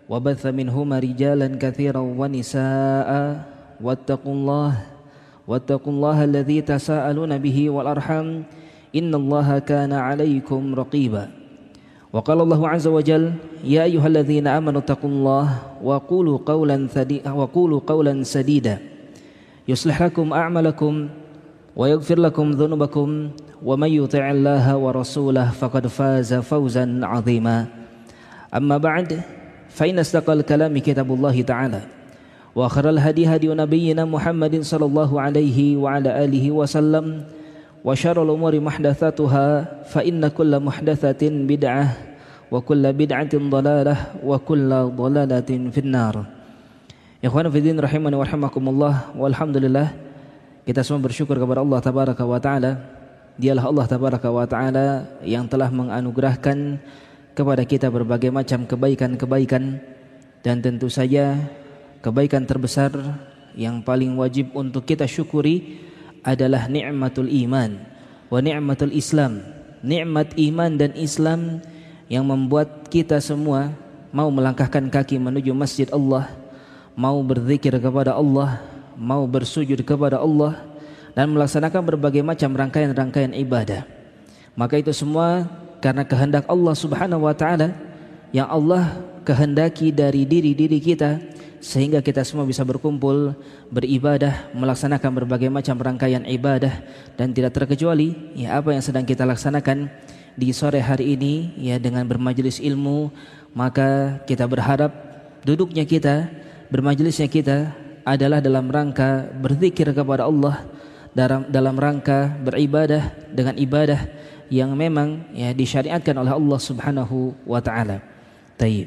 وبث منهما رجالا كثيرا ونساء واتقوا الله الذي تساءلون به والأرحام إن الله كان عليكم رقيبا وقال الله عز وجل يا أيها الذين آمنوا اتقوا الله وقولوا قولا سديدا يصلح لكم أعمالكم ويغفر لكم ذنوبكم ومن يطع الله ورسوله فقد فاز فوزا عظيما أما بعد فإن أصدق الكلام كتاب الله تعالى وخير الهدي هدي نبينا محمد صلى الله عليه وعلى آله وسلم وشر الأمور محدثاتها فإن كل محدثة بدعة وكل بدعة ضلالة وكل ضلالة في النار. Ikhwan fillah rahimani wa rahimakumullah. Walhamdulillah, kita semua bersyukur kepada Allah tabaraka wa taala. Dialah Allah tabaraka wa taala yang telah menganugerahkan kepada kita berbagai macam kebaikan-kebaikan, dan tentu saja kebaikan terbesar yang paling wajib untuk kita syukuri adalah nikmatul iman wa nikmatul Islam. Nikmat iman dan Islam yang membuat kita semua mau melangkahkan kaki menuju masjid Allah, mau berzikir kepada Allah, mau bersujud kepada Allah, dan melaksanakan berbagai macam rangkaian-rangkaian ibadah. Maka itu semua karena kehendak Allah subhanahu wa ta'ala yang Allah kehendaki dari diri kita, sehingga kita semua bisa berkumpul, beribadah, melaksanakan berbagai macam rangkaian ibadah. Dan tidak terkecuali ya apa yang sedang kita laksanakan di sore hari ini ya, dengan bermajelis ilmu. Maka kita berharap duduknya kita, bermajelisnya kita adalah dalam rangka berzikir kepada Allah, dalam rangka beribadah dengan ibadah yang memang ya disyariatkan oleh Allah Subhanahu wa taala. Taib.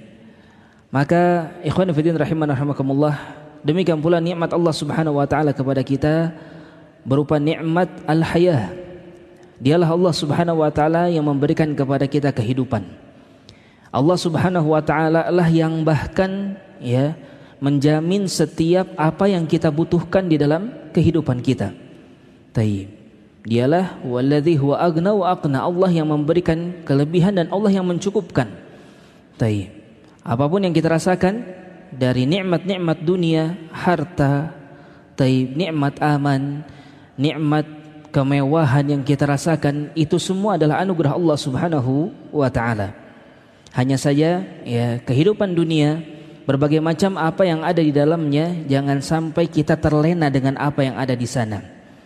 Maka ikhwan fillah rahimani rahimakumullah, demikian pula nikmat Allah Subhanahu wa taala kepada kita berupa nikmat al-hayah. Dialah Allah Subhanahu wa taala yang memberikan kepada kita kehidupan. Allah Subhanahu wa taala lah yang bahkan ya menjamin setiap apa yang kita butuhkan di dalam kehidupan kita. Taib. Dialah walladzi huwa aghna wa aqna, Allah yang memberikan kelebihan dan Allah yang mencukupkan. Taib. Apapun yang kita rasakan dari nikmat-nikmat dunia, harta, taib, nikmat aman, nikmat kemewahan yang kita rasakan, itu semua adalah anugerah Allah Subhanahu wa taala. Hanya saja ya kehidupan dunia, berbagai macam apa yang ada di dalamnya, jangan sampai kita terlena dengan apa yang ada di sana.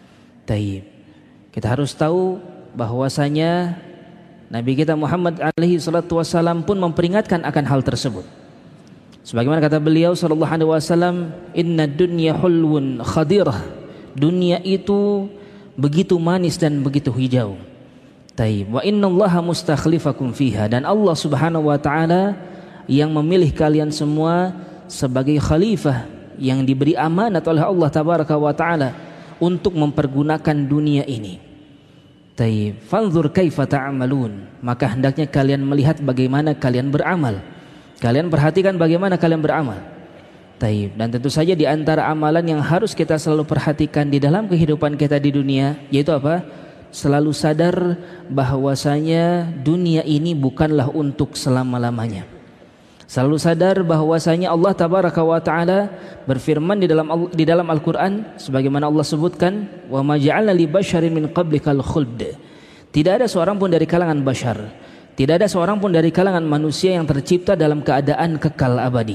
Taib. Kita harus tahu bahwasanya Nabi kita Muhammad alaihi salatu wasallam pun memperingatkan akan hal tersebut. Sebagaimana kata beliau sallallahu alaihi wasallam, "Inna dunya hulwun khadirah." Dunia itu begitu manis dan begitu hijau. Taib. Wa innallaha mustakhlifakum fiha, dan Allah Subhanahu wa taala yang memilih kalian semua sebagai khalifah yang diberi amanat oleh Allah tabaraka wa taala untuk mempergunakan dunia ini. Taib. Fanzur kaifa ta'malun, maka hendaknya kalian melihat bagaimana kalian beramal. Kalian perhatikan bagaimana kalian beramal. Taib. Dan tentu saja di antara amalan yang harus kita selalu perhatikan di dalam kehidupan kita di dunia, yaitu apa? Selalu sadar bahwasanya dunia ini bukanlah untuk selama-lamanya. Selalu sadar bahwasanya Allah tabaraka wa taala berfirman di dalam Al-Qur'an, sebagaimana Allah sebutkan, wa ma ja'alna li basyarin min qablikal khuld. Tidak ada seorang pun dari kalangan bashar, tidak ada seorang pun dari kalangan manusia yang tercipta dalam keadaan kekal abadi.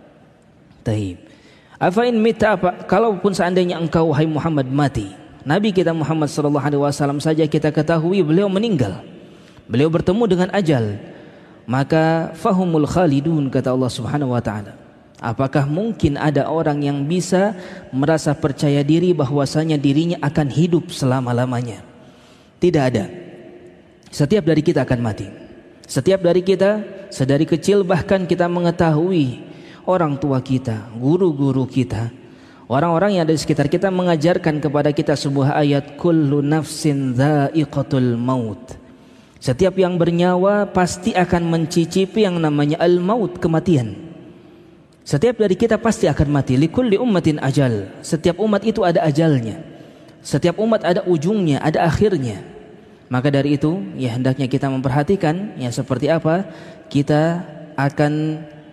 Taib. Afa in mita, kalaupun seandainya engkau wahai Muhammad mati, Nabi kita Muhammad sallallahu alaihi wasallam saja kita ketahui beliau meninggal, beliau bertemu dengan ajal, maka fahumul khalidun, kata Allah Subhanahu wa taala. Apakah mungkin ada orang yang bisa merasa percaya diri bahwasanya dirinya akan hidup selama-lamanya? Tidak ada. Setiap dari kita akan mati. Setiap dari kita, sedari kecil bahkan kita mengetahui orang tua kita, guru-guru kita, orang-orang yang ada di sekitar kita mengajarkan kepada kita sebuah ayat, kullu nafsin dha'iqatul maut. Setiap yang bernyawa pasti akan mencicipi yang namanya al-maut, kematian. Setiap dari kita pasti akan mati. Likulli ummatin ajal. Setiap umat itu ada ajalnya. Setiap umat ada ujungnya, ada akhirnya. Maka dari itu, ya hendaknya kita memperhatikan ya seperti apa kita akan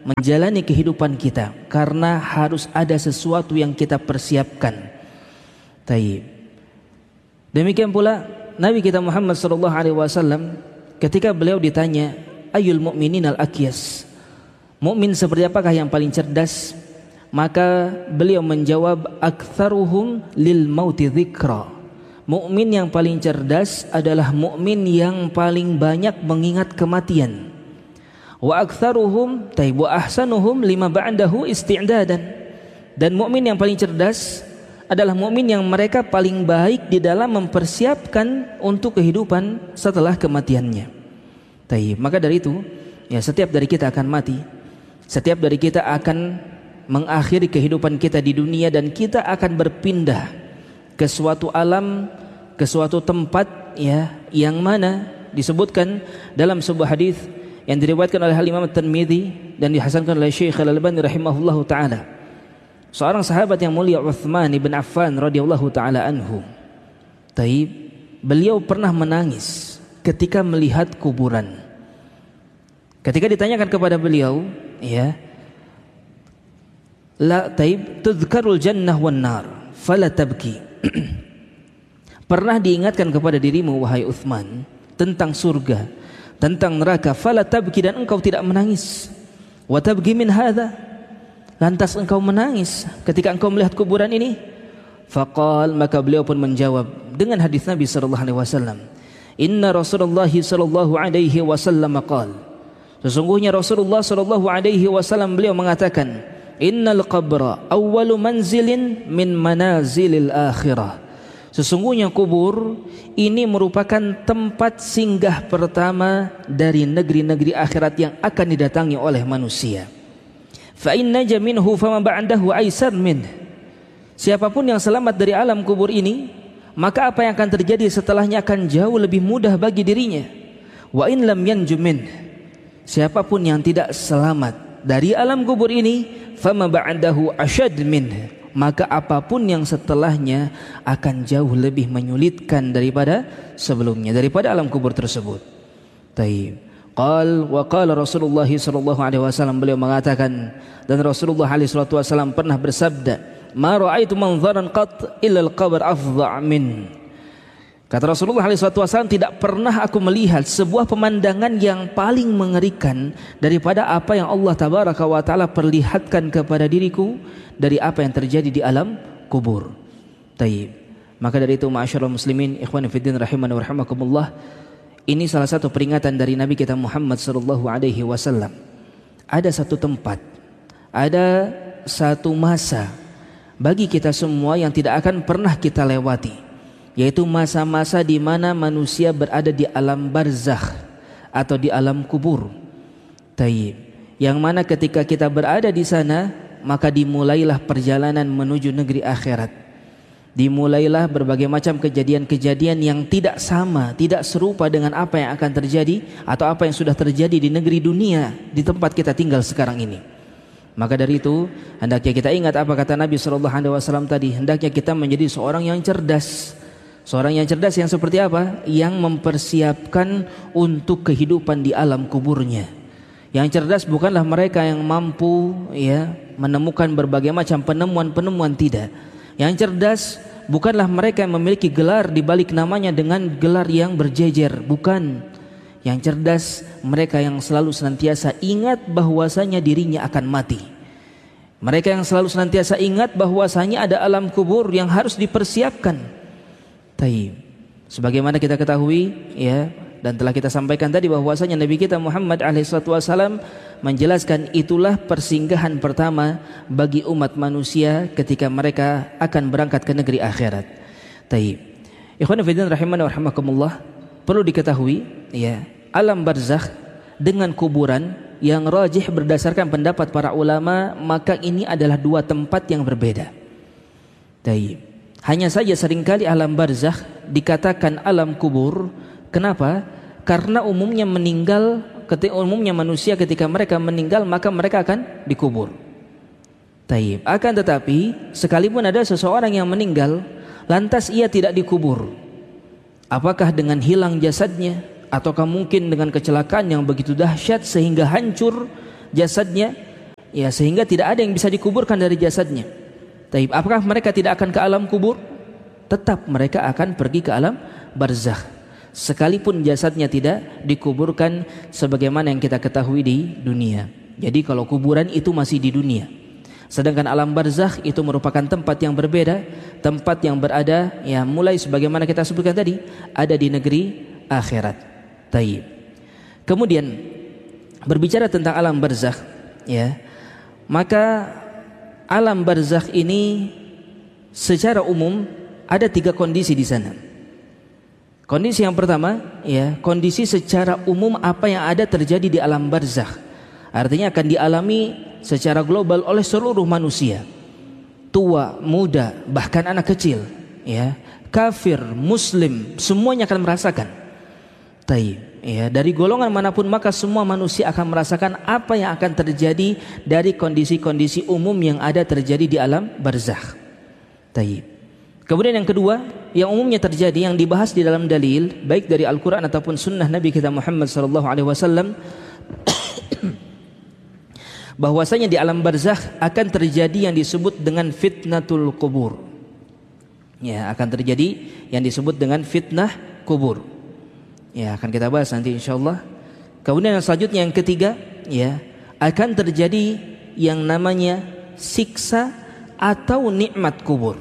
menjalani kehidupan kita, karena harus ada sesuatu yang kita persiapkan. Taib. Demikian pula Nabi kita Muhammad sallallahu alaihi wasallam ketika beliau ditanya, "Ayyul mu'minin al-akyas?" Mukmin seperti apakah yang paling cerdas? Maka beliau menjawab, "Aktsaruhum lil mauti dzikra." Mukmin yang paling cerdas adalah mukmin yang paling banyak mengingat kematian. Wa aktsaruhum wa ahsanuhum lima ba'dahu isti'dadan. Dan mukmin yang paling cerdas adalah mukmin yang mereka paling baik di dalam mempersiapkan untuk kehidupan setelah kematiannya. Maka dari itu, ya, setiap dari kita akan mati. Setiap dari kita akan mengakhiri kehidupan kita di dunia, dan kita akan berpindah ke suatu alam, ke suatu tempat, ya, yang mana disebutkan dalam sebuah hadis yang diriwayatkan oleh Imam At-Tirmidzi dan dihasankan oleh Syekh Al-Albani rahimahullahu taala. Seorang sahabat yang mulia, Utsman bin Affan radhiyallahu taala anhu. Beliau pernah menangis ketika melihat kuburan. Ketika ditanyakan kepada beliau, ya, la tudhkarul jannah wan nar fala tabki. Pernah diingatkan kepada dirimu wahai Utsman tentang surga, tentang neraka, fala tabki, dan engkau tidak menangis. Wa tabki min hadza, lantas engkau menangis ketika engkau melihat kuburan ini. Faqal, maka beliau pun menjawab dengan hadis Nabi sallallahu alaihi wasallam, "Inna Rasulullah sallallahu alaihi wasallam qala." Sesungguhnya Rasulullah sallallahu alaihi wasallam beliau mengatakan, "Innal qabra awwalu manzilin min manazilil akhirah." Sesungguhnya kubur ini merupakan tempat singgah pertama dari negeri-negeri akhirat yang akan didatangi oleh manusia. Fa in naja minhu fama ba'dahu aisar min. Siapapun yang selamat dari alam kubur ini, maka apa yang akan terjadi setelahnya akan jauh lebih mudah bagi dirinya. Wa in lam yanju min. Siapapun yang tidak selamat dari alam kubur ini, fama ba'dahu ashad min. Maka apapun yang setelahnya akan jauh lebih menyulitkan daripada sebelumnya, daripada alam kubur tersebut. Qala Rasulullah sallallahu alaihi wasallam, beliau mengatakan, dan Rasulullah alaihi wasallam pernah bersabda, "Ma ra'aitu manzaran qat illa al-qabr afdha' min." Kata Rasulullah alaihi wasallam, tidak pernah aku melihat sebuah pemandangan yang paling mengerikan daripada apa yang Allah tabaraka wa taala perlihatkan kepada diriku dari apa yang terjadi di alam kubur. Maka dari itu, ma'asyiral muslimin, ikhwani fiddin rahimani wa rahimakumullah, ini salah satu peringatan dari Nabi kita Muhammad sallallahu alaihi wasallam. Ada satu tempat, ada satu masa bagi kita semua yang tidak akan pernah kita lewati, yaitu masa-masa di mana manusia berada di alam barzakh atau di alam kubur. Yang mana ketika kita berada di sana, maka dimulailah perjalanan menuju negeri akhirat. Dimulailah berbagai macam kejadian-kejadian yang tidak sama, tidak serupa dengan apa yang akan terjadi atau apa yang sudah terjadi di negeri dunia, di tempat kita tinggal sekarang ini. Maka dari itu, hendaknya kita ingat apa kata Nabi SAW tadi, hendaknya kita menjadi seorang yang cerdas. Seorang yang cerdas yang seperti apa? Yang mempersiapkan untuk kehidupan di alam kuburnya. Yang cerdas bukanlah mereka yang mampu, ya, menemukan berbagai macam penemuan-penemuan, tidak. Yang cerdas bukanlah mereka yang memiliki gelar di balik namanya dengan gelar yang berjejer, bukan. Yang cerdas mereka yang selalu senantiasa ingat bahwasanya dirinya akan mati. Mereka yang selalu senantiasa ingat bahwasanya ada alam kubur yang harus dipersiapkan. Sebagaimana kita ketahui, ya, dan telah kita sampaikan tadi bahwasanya Nabi kita Muhammad alaihissalam menjelaskan itulah persinggahan pertama bagi umat manusia ketika mereka akan berangkat ke negeri akhirat. Ikhwan fillah rahimani wa rahimakumullah, perlu diketahui, ya, alam barzakh dengan kuburan yang rajih berdasarkan pendapat para ulama, maka ini adalah dua tempat yang berbeda. Hanya saja seringkali alam barzakh dikatakan alam kubur. Kenapa? Karena umumnya manusia ketika mereka meninggal, maka mereka akan dikubur. Akan tetapi sekalipun ada seseorang yang meninggal, lantas ia tidak dikubur, apakah dengan hilang jasadnya, ataukah mungkin dengan kecelakaan yang begitu dahsyat sehingga hancur jasadnya, ya, sehingga tidak ada yang bisa dikuburkan dari jasadnya. Taib, apakah mereka tidak akan ke alam kubur? Tetap mereka akan pergi ke alam barzakh, sekalipun jasadnya tidak dikuburkan sebagaimana yang kita ketahui di dunia. Jadi kalau kuburan itu masih di dunia, sedangkan alam barzakh itu merupakan tempat yang berbeda, tempat yang berada ya mulai sebagaimana kita sebutkan tadi, ada di negeri akhirat. Taib. Kemudian berbicara tentang alam barzakh, ya, maka alam barzakh ini secara umum ada 3 kondisi di sana. Kondisi yang pertama, ya, kondisi secara umum apa yang ada terjadi di alam barzakh. Artinya akan dialami secara global oleh seluruh manusia, tua, muda, bahkan anak kecil, ya, kafir, muslim, semuanya akan merasakan. Taib, ya, dari golongan manapun maka semua manusia akan merasakan apa yang akan terjadi dari kondisi-kondisi umum yang ada terjadi di alam barzakh. Taib. Kemudian yang kedua, yang umumnya terjadi, yang dibahas di dalam dalil baik dari Al-Quran ataupun sunnah Nabi kita Muhammad SAW, bahwasanya di alam barzakh akan terjadi yang disebut dengan fitnatul kubur. Ya, akan terjadi yang disebut dengan fitnah kubur. Ya, akan kita bahas nanti insyaallah. Kemudian yang selanjutnya, yang ketiga, ya, akan terjadi yang namanya siksa atau nikmat kubur.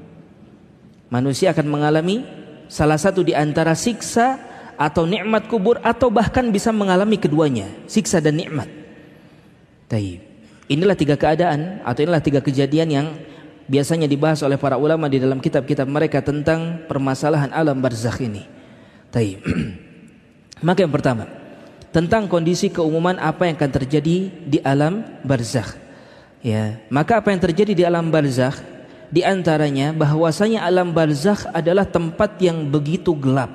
Manusia akan mengalami salah satu di antara siksa atau nikmat kubur, atau bahkan bisa mengalami keduanya, siksa dan nikmat. Taib. Inilah 3 keadaan atau inilah 3 kejadian yang biasanya dibahas oleh para ulama di dalam kitab-kitab mereka tentang permasalahan alam barzakh ini. Taib. Maka yang pertama, tentang kondisi keumuman apa yang akan terjadi di alam barzakh. Ya, maka apa yang terjadi di alam barzakh, di antaranya bahwasanya alam barzakh adalah tempat yang begitu gelap.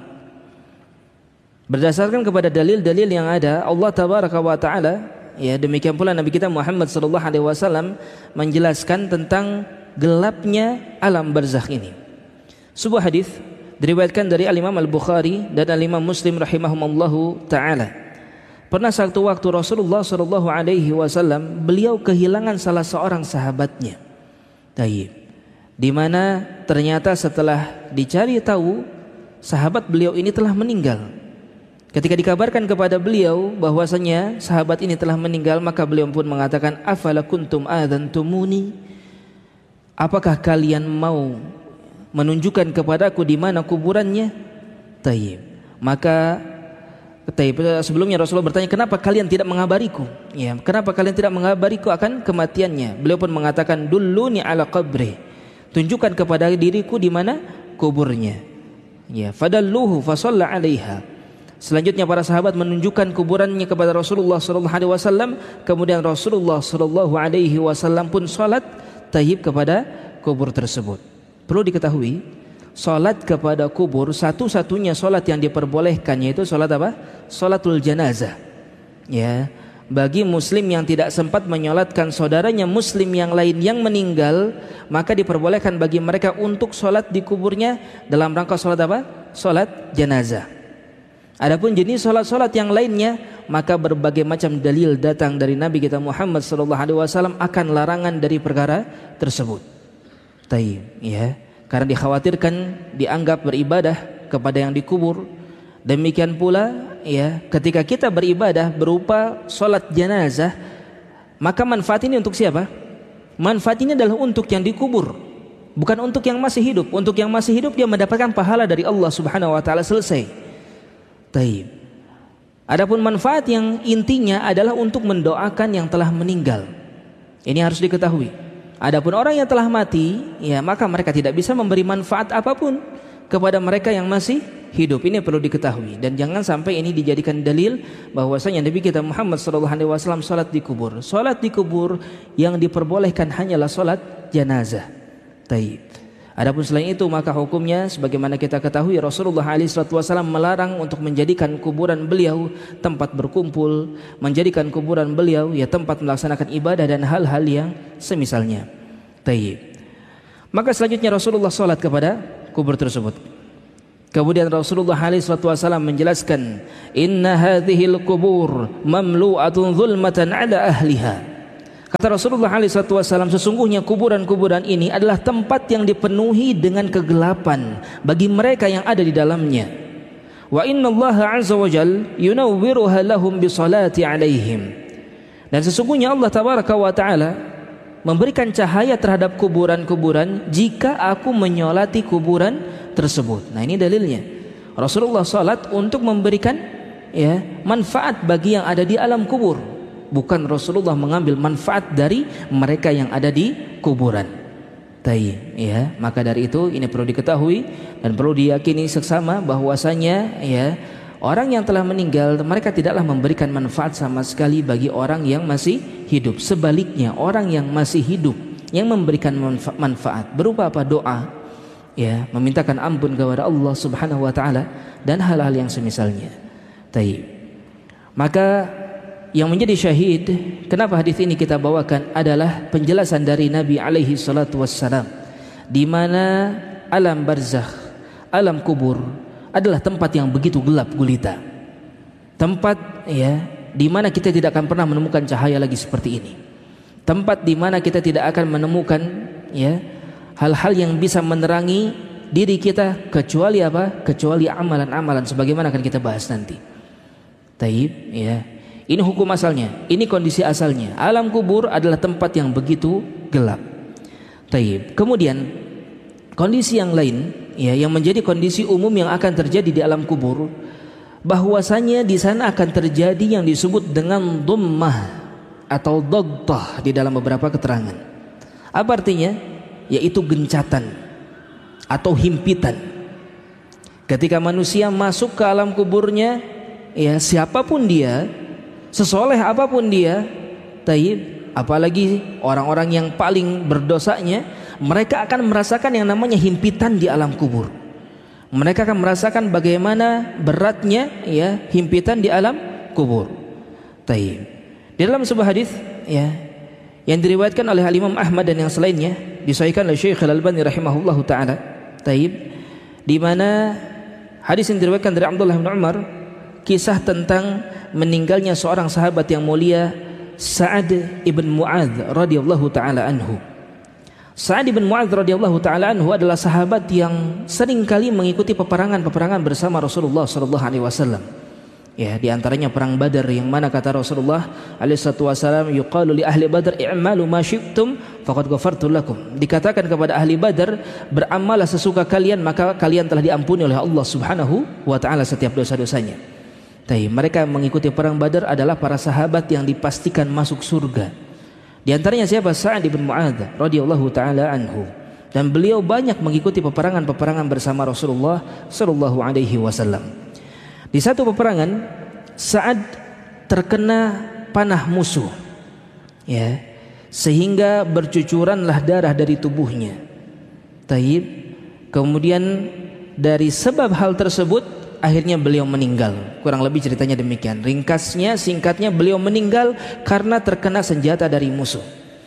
Berdasarkan kepada dalil-dalil yang ada, Allah tabaraka wa taala, ya, demikian pula Nabi kita Muhammad sallallahu alaihi wasallam menjelaskan tentang gelapnya alam barzakh ini. Sebuah hadis diriwayatkan dari Al-Imam Al-Bukhari dan Al-Imam Muslim rahimahumallahu taala. Pernah satu waktu Rasulullah sallallahu alaihi wasallam beliau kehilangan salah seorang sahabatnya. Taib. Di mana ternyata setelah dicari tahu sahabat beliau ini telah meninggal. Ketika dikabarkan kepada beliau bahwasanya sahabat ini telah meninggal, maka beliau pun mengatakan, afala kuntum adzantumuni, apakah kalian mau menunjukkan kepadaku di mana kuburannya? Taib. Maka sebelumnya Rasulullah bertanya, kenapa kalian tidak mengabariku? Ya, kenapa kalian tidak mengabariku akan kematiannya? Beliau pun mengatakan, dulluni ala qabri, tunjukkan kepada diriku di mana kuburnya. Ya, fadalluhu fasalla 'alaiha. Selanjutnya para sahabat menunjukkan kuburannya kepada Rasulullah sallallahu alaihi wasallam, kemudian Rasulullah sallallahu alaihi wasallam pun salat tayyib kepada kubur tersebut. Perlu diketahui, salat kepada kubur satu-satunya salat yang diperbolehkan yaitu salat apa? Salatul janazah. Ya, bagi muslim yang tidak sempat menyolatkan saudaranya muslim yang lain yang meninggal, maka diperbolehkan bagi mereka untuk sholat di kuburnya dalam rangka sholat apa? Sholat jenazah. Adapun jenis sholat-sholat yang lainnya, maka berbagai macam dalil datang dari Nabi kita Muhammad SAW akan larangan dari perkara tersebut. Taib, ya, karena dikhawatirkan dianggap beribadah kepada yang dikubur. Demikian pula, ya, ketika kita beribadah berupa sholat jenazah, maka manfaat ini untuk siapa? Manfaat ini adalah untuk yang dikubur, bukan untuk yang masih hidup. Untuk yang masih hidup dia mendapatkan pahala dari Allah Subhanahu wa taala, selesai. Taib. Adapun manfaat yang intinya adalah untuk mendoakan yang telah meninggal. Ini harus diketahui. Adapun orang yang telah mati, ya, maka mereka tidak bisa memberi manfaat apapun kepada mereka yang masih hidup. Ini perlu diketahui, dan jangan sampai ini dijadikan dalil bahwasanya Nabi kita Muhammad SAW salat di kubur. Salat di kubur yang diperbolehkan hanyalah salat jenazah. Taib. Adapun selain itu maka hukumnya sebagaimana kita ketahui, Rasulullah SAW melarang untuk menjadikan kuburan beliau tempat berkumpul, menjadikan kuburan beliau ya tempat melaksanakan ibadah dan hal-hal yang semisalnya. Taib. Maka selanjutnya Rasulullah salat kepada kubur tersebut. Kemudian Rasulullah SAW menjelaskan, inna hadhil kubur mamlu'atun zulmatan ala ahliha. Kata Rasulullah SAW, sesungguhnya kuburan-kuburan ini adalah tempat yang dipenuhi dengan kegelapan bagi mereka yang ada di dalamnya. Wa inna Allah azza wa jal yunawwiruha lahum bisalati alaihim. Dan sesungguhnya Allah tabaraka wa ta'ala memberikan cahaya terhadap kuburan-kuburan jika aku menyolati kuburan tersebut. Nah, ini dalilnya. Rasulullah salat untuk memberikan manfaat bagi yang ada di alam kubur. Bukan Rasulullah mengambil manfaat dari mereka yang ada di kuburan. Maka dari itu ini perlu diketahui dan perlu diyakini seksama bahwasanya orang yang telah meninggal mereka tidaklah memberikan manfaat sama sekali bagi orang yang masih hidup. Sebaliknya orang yang masih hidup yang memberikan manfaat berupa apa? Doa, memintakan ampun kepada Allah Subhanahu wa taala dan hal-hal yang semisalnya. Maka yang menjadi syahid, kenapa hadis ini kita bawakan adalah penjelasan dari Nabi alaihi salatu wassalam, di mana alam barzakh, alam kubur adalah tempat yang begitu gelap gulita. Tempat di mana kita tidak akan pernah menemukan cahaya lagi seperti ini. Tempat di mana kita tidak akan menemukan hal-hal yang bisa menerangi diri kita kecuali apa? Kecuali amalan-amalan sebagaimana akan kita bahas nanti. Ini hukum asalnya, ini kondisi asalnya. Alam kubur adalah tempat yang begitu gelap. Kemudian kondisi yang lain yang menjadi kondisi umum yang akan terjadi di alam kubur, bahwasanya di sana akan terjadi yang disebut dengan dhammah atau dhaggah di dalam beberapa keterangan. Apa artinya? Yaitu gencatan atau himpitan. Ketika manusia masuk ke alam kuburnya, siapapun dia, sesoleh apapun dia, apalagi orang-orang yang paling berdosanya, mereka akan merasakan yang namanya himpitan di alam kubur. Mereka akan merasakan bagaimana beratnya himpitan di alam kubur. Di dalam sebuah hadis yang diriwayatkan oleh Imam Ahmad dan yang selainnya, disahihkan oleh Syekh Al-Albani rahimahullahu taala, di mana hadis yang diriwayatkan dari Abdullah bin Umar, kisah tentang meninggalnya seorang sahabat yang mulia, Sa'ad ibn Mu'adz radhiyallahu taala anhu. Sa'ad ibn Mu'adz radhiyallahu taala anhu adalah sahabat yang sering kali mengikuti peperangan-peperangan bersama Rasulullah sallallahu alaihi wasallam. Di antaranya perang Badar, yang mana kata Rasulullah alaihi wasallam, yuqalu li ahli Badar i'malu ma syi'tum faqad ghafartu lakum. Dikatakan kepada ahli Badar, beramallah sesuka kalian maka kalian telah diampuni oleh Allah Subhanahu wa taala setiap dosa-dosanya. Mereka mengikuti perang Badar adalah para sahabat yang dipastikan masuk surga. Di antaranya siapa? Sa'ad bin Mu'adz radhiyallahu taala anhu. Dan beliau banyak mengikuti peperangan-peperangan bersama Rasulullah sallallahu alaihi wasallam. Di satu peperangan, Sa'ad terkena panah musuh, sehingga bercucuranlah darah dari tubuhnya. Kemudian dari sebab hal tersebut akhirnya beliau meninggal. Kurang lebih ceritanya demikian. Ringkasnya, singkatnya, beliau meninggal karena terkena senjata dari musuh.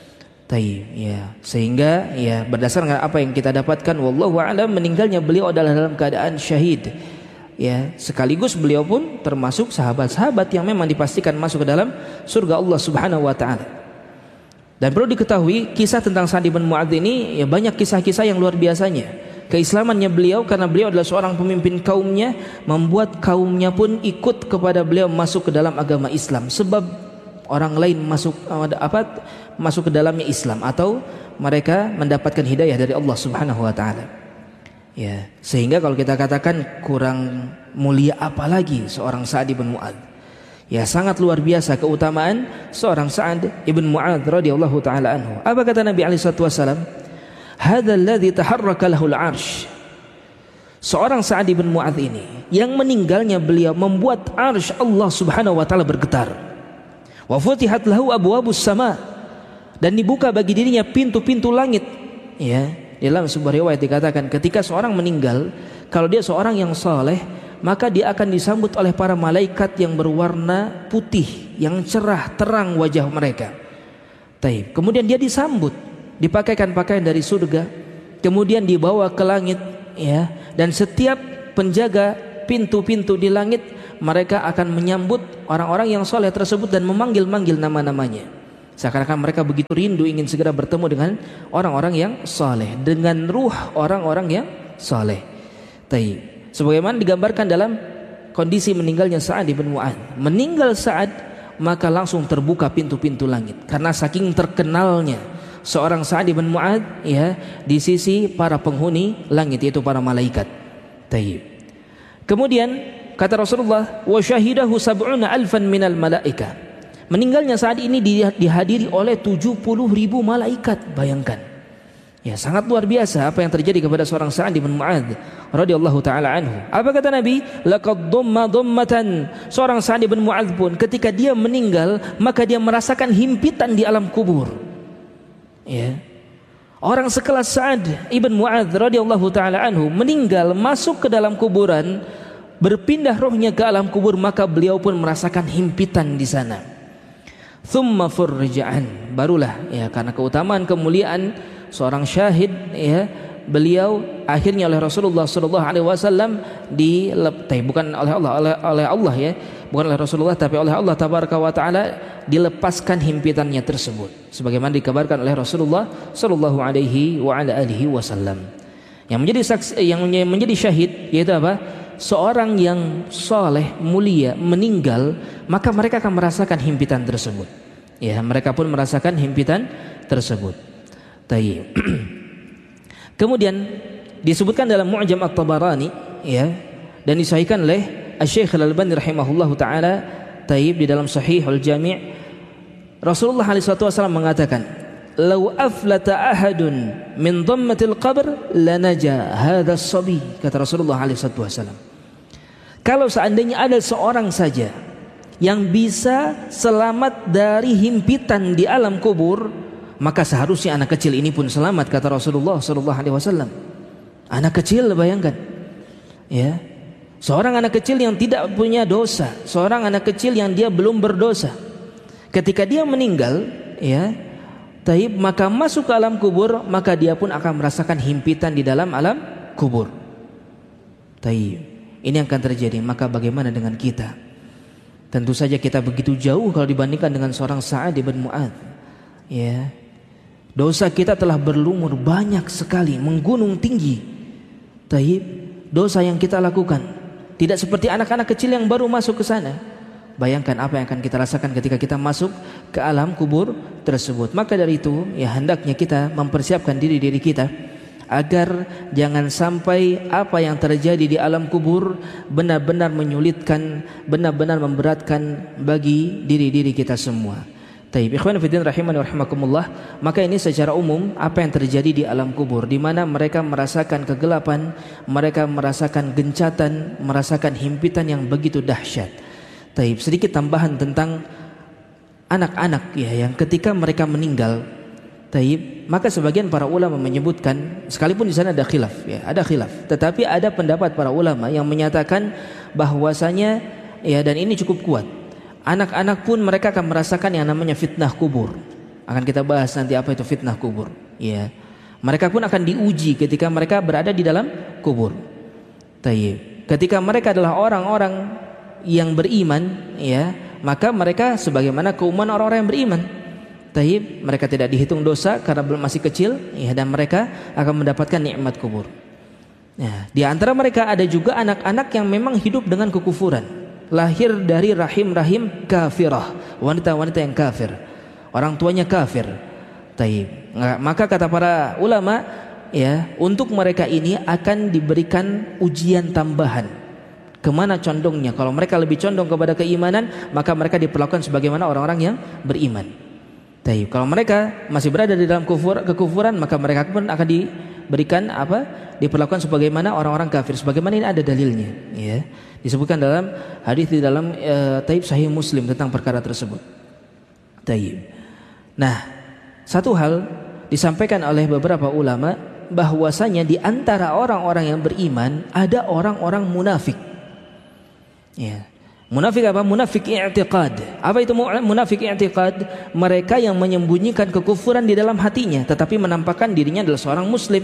Sehingga berdasarkan apa yang kita dapatkan, wallahu a'lam, meninggalnya beliau adalah dalam keadaan syahid. Sekaligus beliau pun termasuk sahabat-sahabat yang memang dipastikan masuk ke dalam surga Allah Subhanahu wa taala. Dan perlu diketahui, kisah tentang Sa'ad bin Mu'adz ini banyak kisah-kisah yang luar biasanya. Keislamannya beliau, karena beliau adalah seorang pemimpin kaumnya, membuat kaumnya pun ikut kepada beliau masuk ke dalam agama Islam, sebab orang lain masuk ke dalamnya Islam, atau mereka mendapatkan hidayah dari Allah Subhanahu wa taala. Sehingga kalau kita katakan kurang mulia apalagi seorang Sa'ad bin Mu'adz. Sangat luar biasa keutamaan seorang Sa'ad bin Mu'adz radhiyallahu taala anhu. Apa kata Nabi alaihi wasallam? Hadzal ladzi taharraka lahul 'arsy. Seorang Sa'ad bin Mu'adz ini yang meninggalnya beliau membuat 'arsy Allah Subhanahu wa taala bergetar. Wa futihat lahu abwabus sama, dan dibuka bagi dirinya pintu-pintu langit. Dalam sebuah riwayat dikatakan, ketika seorang meninggal, kalau dia seorang yang saleh, maka dia akan disambut oleh para malaikat yang berwarna putih, yang cerah terang wajah mereka. Kemudian dia disambut, dipakaikan pakaian dari surga, kemudian dibawa ke langit, dan setiap penjaga pintu-pintu di langit, mereka akan menyambut orang-orang yang saleh tersebut dan memanggil-manggil nama-namanya. Seakan-akan mereka begitu rindu ingin segera bertemu dengan orang-orang yang saleh, dengan ruh orang-orang yang saleh. Taib. Sebagaimana digambarkan dalam kondisi meninggalnya Sa'ad bin Mu'adz. Meninggal Sa'ad, maka langsung terbuka pintu-pintu langit karena saking terkenalnya seorang Sa'ad bin Mu'adz ya di sisi para penghuni langit, yaitu para malaikat. Taib. Kemudian kata Rasulullah, wa syahidahu sab'una alfan minal malaika. Meninggalnya Sa'ad ini dihadiri oleh 70.000 malaikat. Bayangkan. Ya, sangat luar biasa apa yang terjadi kepada seorang Sa'ad bin Mu'adz radhiyallahu taala anhu. Apa kata Nabi? Laqad dhamma dhammatan. Seorang Sa'ad bin Mu'adz pun ketika dia meninggal, maka dia merasakan himpitan di alam kubur. Ya. Orang sekelas Sa'ad ibn Mu'adz radhiyallahu taala anhu meninggal, masuk ke dalam kuburan, berpindah rohnya ke alam kubur, maka beliau pun merasakan himpitan di sana. Thumma furja'an, barulah ya, karena keutamaan kemuliaan seorang syahid ya, beliau akhirnya oleh Rasulullah sallallahu alaihi wasallam bukan oleh Allah ya, bukan oleh Rasulullah tapi oleh Allah tabaraka wa taala dilepaskan himpitannya tersebut, sebagaimana dikabarkan oleh Rasulullah sallallahu alaihi wa ala alihi wasallam. Yang menjadi syahid yaitu apa? Seorang yang soleh mulia meninggal, maka mereka akan merasakan himpitan tersebut. Ya, mereka pun merasakan himpitan tersebut. Tayyib. Kemudian disebutkan dalam Mu'jam At-Tabarani ya, dan disahihkan oleh Asy-Syaikh Al-Albani rahimahullahu taala, tayyib, di dalam Sahihul Jami', Rasulullah alaihi wasallam mengatakan, "Lau aflata ahadun min dhammatil qabr lanaja hadha as-sabi." Kata Rasulullah alaihi wasallam, kalau seandainya ada seorang saja yang bisa selamat dari himpitan di alam kubur, maka seharusnya anak kecil ini pun selamat, kata Rasulullah sallallahu alaihi wasallam. Anak kecil, bayangkan. Ya. Seorang anak kecil yang tidak punya dosa, seorang anak kecil yang dia belum berdosa. Ketika dia meninggal, ya, taib, maka masuk ke alam kubur, maka dia pun akan merasakan himpitan di dalam alam kubur. Taib. Ini yang akan terjadi. Maka bagaimana dengan kita? Tentu saja kita begitu jauh kalau dibandingkan dengan seorang Sa'ad bin Mu'adz. Ya. Dosa kita telah berlumur banyak sekali, menggunung tinggi. Taib. Dosa yang kita lakukan tidak seperti anak-anak kecil yang baru masuk ke sana. Bayangkan apa yang akan kita rasakan ketika kita masuk ke alam kubur tersebut. Maka dari itu, ya, hendaknya kita mempersiapkan diri kita agar jangan sampai apa yang terjadi di alam kubur benar-benar menyulitkan, benar-benar memberatkan bagi diri kita semua. Taib, ikhwan fillah rahimani wa rahimakumullah. Maka ini secara umum apa yang terjadi di alam kubur, di mana mereka merasakan kegelapan, mereka merasakan gencatan, merasakan himpitan yang begitu dahsyat. Taib, sedikit tambahan tentang anak-anak ya, yang ketika mereka meninggal, taib, maka sebagian para ulama menyebutkan, sekalipun di sana ada khilaf ya, ada khilaf, tetapi ada pendapat para ulama yang menyatakan bahwasanya ya, dan ini cukup kuat, anak-anak pun mereka akan merasakan yang namanya fitnah kubur. Akan kita bahas nanti apa itu fitnah kubur ya. Mereka pun akan diuji ketika mereka berada di dalam kubur. Taib. Ketika mereka adalah orang-orang yang beriman ya, maka mereka sebagaimana keumuman orang-orang yang beriman. Taib, mereka tidak dihitung dosa karena belum masih kecil ya, dan mereka akan mendapatkan nikmat kubur. Ya, di antara mereka ada juga anak-anak yang memang hidup dengan kekufuran, lahir dari rahim-rahim kafirah, wanita-wanita yang kafir, orang tuanya kafir. Taib. Maka kata para ulama ya, untuk mereka ini akan diberikan ujian tambahan. Kemana condongnya? Kalau mereka lebih condong kepada keimanan, maka mereka diperlakukan sebagaimana orang-orang yang beriman. Taib. Kalau mereka masih berada di dalam kekufuran, maka mereka pun akan diberikan apa? Diperlakukan sebagaimana orang-orang kafir. Sebagaimana ini ada dalilnya. Ya. Disebutkan dalam hadis di dalam Taib Sahih Muslim tentang perkara tersebut. Taib. Nah, satu hal disampaikan oleh beberapa ulama bahwasanya di antara orang-orang yang beriman ada orang-orang munafik. Ya. Munafik apa? Munafik i'tiqad. Apa itu munafik i'tiqad? Mereka yang menyembunyikan kekufuran di dalam hatinya tetapi menampakkan dirinya adalah seorang muslim.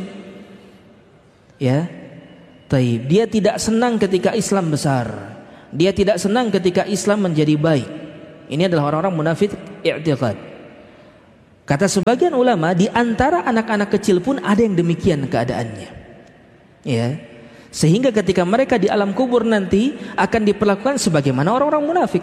Ya. Taib. Dia tidak senang ketika Islam besar. Dia tidak senang ketika Islam menjadi baik. Ini adalah orang-orang munafik i'tiqad. Kata sebagian ulama, di antara anak-anak kecil pun ada yang demikian keadaannya. Ya. Sehingga ketika mereka di alam kubur nanti akan diperlakukan sebagaimana orang-orang munafik.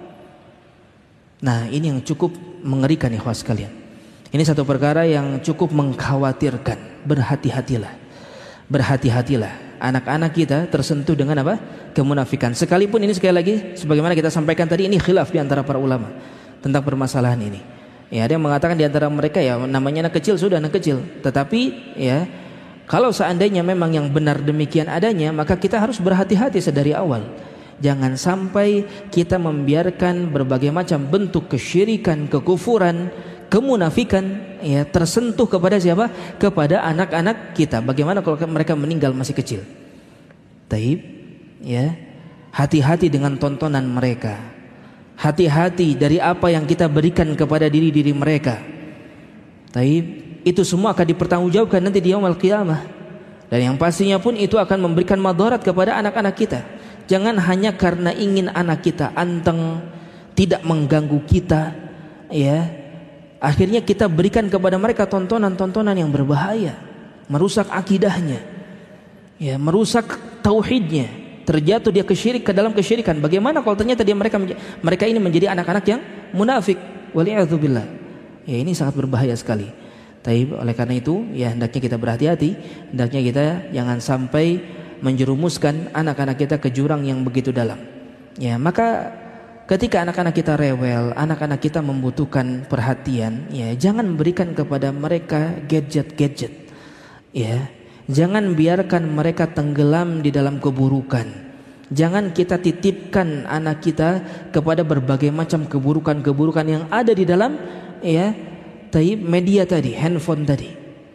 Nah, ini yang cukup mengerikan ikhwah sekalian. Ini satu perkara yang cukup mengkhawatirkan. Berhati-hatilah. Berhati-hatilah. Anak-anak kita tersentuh dengan apa? Kemunafikan. Sekalipun ini sekali lagi sebagaimana kita sampaikan tadi, ini khilaf di antara para ulama tentang permasalahan ini. Ya, ada yang mengatakan di antara mereka ya namanya anak kecil sudah anak kecil. Tetapi ya kalau seandainya memang yang benar demikian adanya, maka kita harus berhati-hati sedari awal. Jangan sampai kita membiarkan berbagai macam bentuk kesyirikan, kekufuran, kemunafikan ya tersentuh kepada siapa? Kepada anak-anak kita. Bagaimana kalau mereka meninggal masih kecil? Taib, ya. Hati-hati dengan tontonan mereka. Hati-hati dari apa yang kita berikan kepada diri-diri mereka. Taib, itu semua akan dipertanggungjawabkan nanti di yaumul qiyamah. Dan yang pastinya pun itu akan memberikan madarat kepada anak-anak kita. Jangan hanya karena ingin anak kita anteng, tidak mengganggu kita, ya. Akhirnya kita berikan kepada mereka tontonan-tontonan yang berbahaya, merusak akidahnya, ya, merusak tauhidnya. Terjatuh dia ke dalam kesyirikan. Bagaimana kalau ternyata mereka ini menjadi anak-anak yang munafik? Waliyadzubillah. Ya, ini sangat berbahaya sekali. Taib, oleh karena itu ya hendaknya kita berhati-hati. Hendaknya kita jangan sampai menjerumuskan anak-anak kita ke jurang yang begitu dalam. Ya, maka ketika anak-anak kita rewel, anak-anak kita membutuhkan perhatian, ya jangan berikan kepada mereka gadget-gadget. Ya. Jangan biarkan mereka tenggelam di dalam keburukan. Jangan kita titipkan anak kita kepada berbagai macam keburukan-keburukan yang ada di dalam ya media tadi, handphone tadi.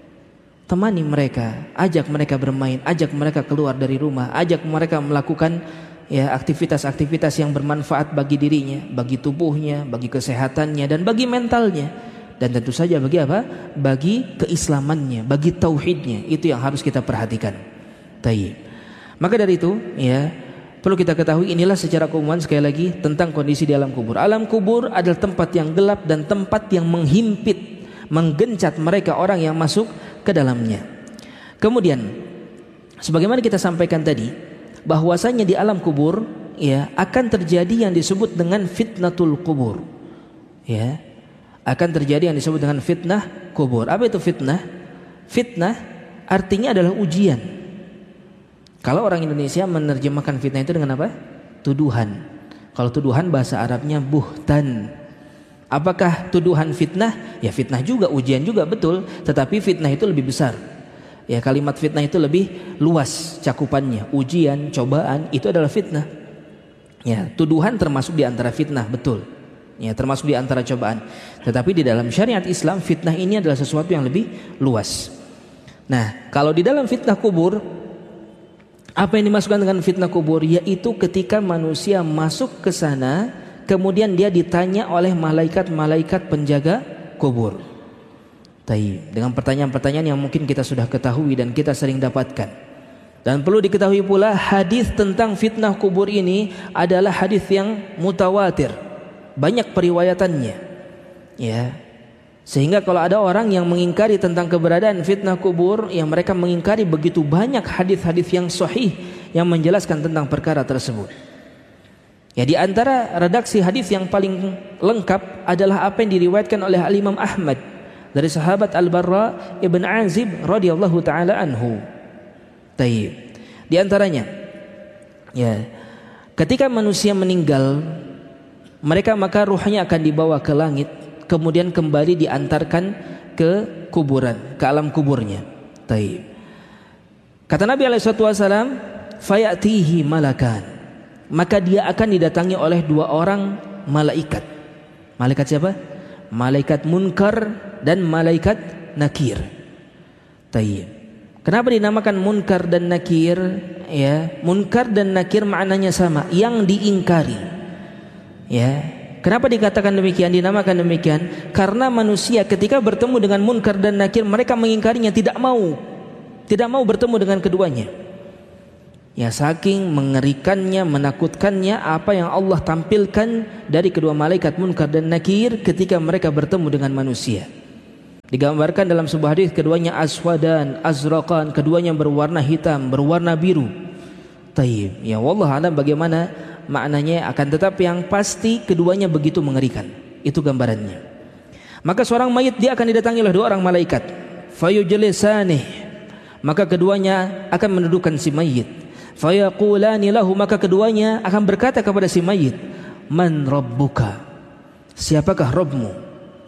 Temani mereka, ajak mereka bermain, ajak mereka keluar dari rumah, ajak mereka melakukan ya aktivitas-aktivitas yang bermanfaat bagi dirinya, bagi tubuhnya, bagi kesehatannya dan bagi mentalnya. Dan tentu saja bagi apa? Bagi keislamannya, bagi tauhidnya. Itu yang harus kita perhatikan. Tayyib. Maka dari itu, ya, perlu kita ketahui inilah secara keumuman sekali lagi tentang kondisi di alam kubur. Alam kubur adalah tempat yang gelap dan tempat yang menghimpit, menggencat mereka orang yang masuk ke dalamnya. Kemudian, sebagaimana kita sampaikan tadi, bahwasanya di alam kubur, ya, akan terjadi yang disebut dengan fitnatul kubur. Ya. Akan terjadi yang disebut dengan fitnah kubur. Apa itu fitnah? Fitnah artinya adalah ujian. Kalau orang Indonesia menerjemahkan fitnah itu dengan apa? Tuduhan. Kalau tuduhan bahasa Arabnya buhtan. Apakah tuduhan fitnah? Ya fitnah juga, ujian juga betul. Tetapi fitnah itu lebih besar. Ya kalimat fitnah itu lebih luas cakupannya. Ujian, cobaan itu adalah fitnah. Ya tuduhan termasuk di antara fitnah, betul. Ya, termasuk di antara cobaan. Tetapi di dalam syariat Islam fitnah ini adalah sesuatu yang lebih luas. Nah, kalau di dalam fitnah kubur, apa yang dimasukkan dengan fitnah kubur? Yaitu ketika manusia masuk ke sana, kemudian dia ditanya oleh malaikat-malaikat penjaga kubur. Dengan pertanyaan-pertanyaan yang mungkin kita sudah ketahui dan kita sering dapatkan. Dan perlu diketahui pula hadis tentang fitnah kubur ini adalah hadis yang mutawatir. Banyak periwayatannya, ya. Sehingga kalau ada orang yang mengingkari tentang keberadaan fitnah kubur, yang mereka mengingkari begitu banyak hadis-hadis yang sahih yang menjelaskan tentang perkara tersebut. Ya, di antara redaksi hadis yang paling lengkap adalah apa yang diriwayatkan oleh Al-Imam Ahmad dari sahabat Al-Barra ibn Azib radhiyallahu taala anhu. Di antaranya, ya, ketika manusia meninggal, maka ruhnya akan dibawa ke langit, kemudian kembali diantarkan ke kuburan, ke alam kuburnya. Kata Nabi SAW, fayatihi malakan, maka dia akan didatangi oleh dua orang malaikat. Malaikat siapa? Malaikat Munkar dan malaikat Nakir. Kenapa dinamakan Munkar dan Nakir? Ya, Munkar dan Nakir maknanya sama, yang diingkari. Ya, kenapa dikatakan demikian, dinamakan demikian? Karena manusia ketika bertemu dengan Munkar dan Nakir, mereka mengingkarinya, tidak mau bertemu dengan keduanya. Ya, saking mengerikannya, menakutkannya apa yang Allah tampilkan dari kedua malaikat Munkar dan Nakir ketika mereka bertemu dengan manusia. Digambarkan dalam sebuah hadis keduanya aswadan, azraqan, keduanya berwarna hitam, berwarna biru. Taib. Ya wallah alam bagaimana maknanya, akan tetapi yang pasti keduanya begitu mengerikan. Itu gambarannya. Maka seorang mayit dia akan didatangi oleh dua orang malaikat. Fayujlisanih. Maka keduanya akan mendudukkan si mayit. Fayaqulani lahu, maka keduanya akan berkata kepada si mayit, man rabbuka? Siapakah Rabbmu?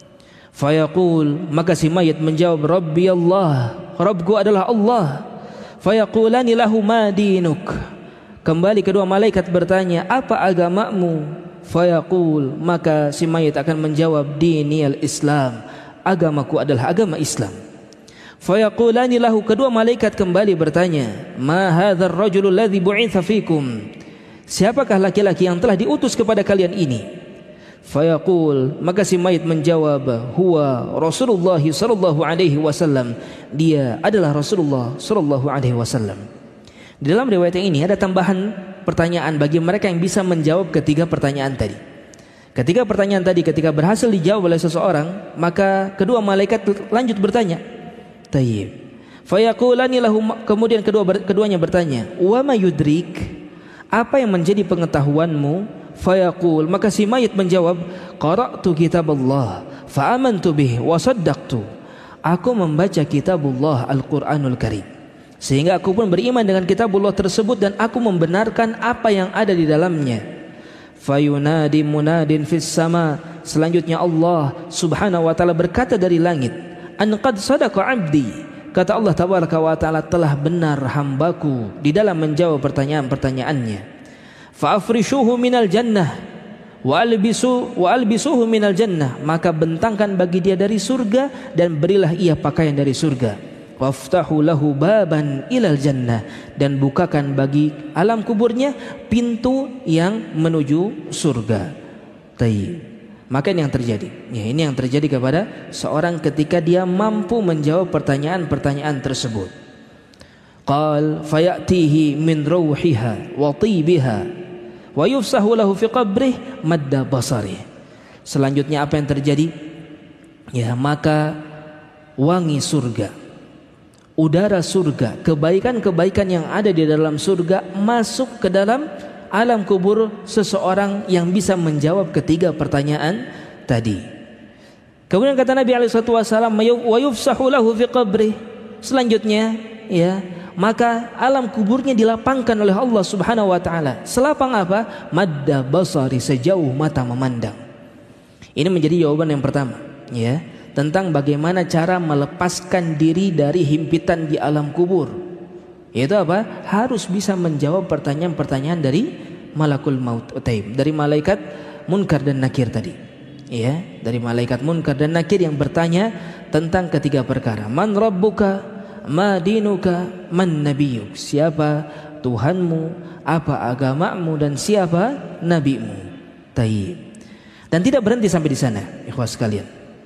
Fayaqul, maka si mayit menjawab, Rabbi Allah, Rabbku adalah Allah. Fayaqulani lahu ma dinuk? Kembali kedua malaikat bertanya, apa agamamu? Fayaqul, maka si mayit akan menjawab, diniyal Islam, agamaku adalah agama Islam. Fayaqulani lahu, kedua malaikat kembali bertanya, ma hadzal rajulul ladzi bu'itsa fikum? Siapakah laki-laki yang telah diutus kepada kalian ini? Fayaqul, maka si mayit menjawab, huwa Rasulullah sallallahu alaihi wasallam, dia adalah Rasulullah sallallahu alaihi wasallam. Di dalam riwayat ini ada tambahan pertanyaan bagi mereka yang bisa menjawab ketiga pertanyaan tadi. Ketiga pertanyaan tadi ketika berhasil dijawab oleh seseorang, maka kedua malaikat lanjut bertanya. Tayyib. Fayaqulani lahu, kemudian keduanya bertanya, wa ma yudrik? Apa yang menjadi pengetahuanmu? Fayaqul, maka si mayit menjawab, qara'tu kitaballah fa amantu bih wa saddaqtu. Aku membaca kitabullah Al-Qur'anul Karim, sehingga aku pun beriman dengan kitabullah tersebut dan aku membenarkan apa yang ada di dalamnya. Fayunadi munadin fis sama. Selanjutnya Allah Subhanahu wa taala berkata dari langit, an qad sadaqa 'abdi. Kata Allah tabaraka wa taala, telah benar hambaku di dalam menjawab pertanyaan-pertanyaannya. Fa'afrishuhu minal jannah wa albisuhu minal jannah, maka bentangkan bagi dia dari surga dan berilah ia pakaian dari surga. Waftahu lahu baban ilal jannah, dan bukakan bagi alam kuburnya pintu yang menuju surga. Tayyib. Maka ini yang terjadi. Ya, ini yang terjadi kepada seorang ketika dia mampu menjawab pertanyaan-pertanyaan tersebut. Qal fayatihi min ruhiha wa tibiha wa yufsahu lahu fi qabrih madda basarih. Selanjutnya apa yang terjadi? Ya, maka wangi surga, udara surga, kebaikan-kebaikan yang ada di dalam surga masuk ke dalam alam kubur seseorang yang bisa menjawab ketiga pertanyaan tadi. Kemudian kata Nabi SAW, wa yufsahu lahu fi qabrih. Selanjutnya, ya, maka alam kuburnya dilapangkan oleh Allah Subhanahu wa taala. Selapang apa? Madda basari, sejauh mata memandang. Ini menjadi jawaban yang pertama, ya, tentang bagaimana cara melepaskan diri dari himpitan di alam kubur. Yaitu apa? Harus bisa menjawab pertanyaan-pertanyaan dari malakul maut, dari malaikat munkar dan nakir tadi. Ya, dari malaikat munkar dan nakir yang bertanya tentang ketiga perkara. Man rabbuka? Ma dinuka? Man nabiyuk? Siapa Tuhanmu, apa agamamu, dan siapa nabimu? Taib. Dan tidak berhenti sampai di sana, ikhwas sekalian.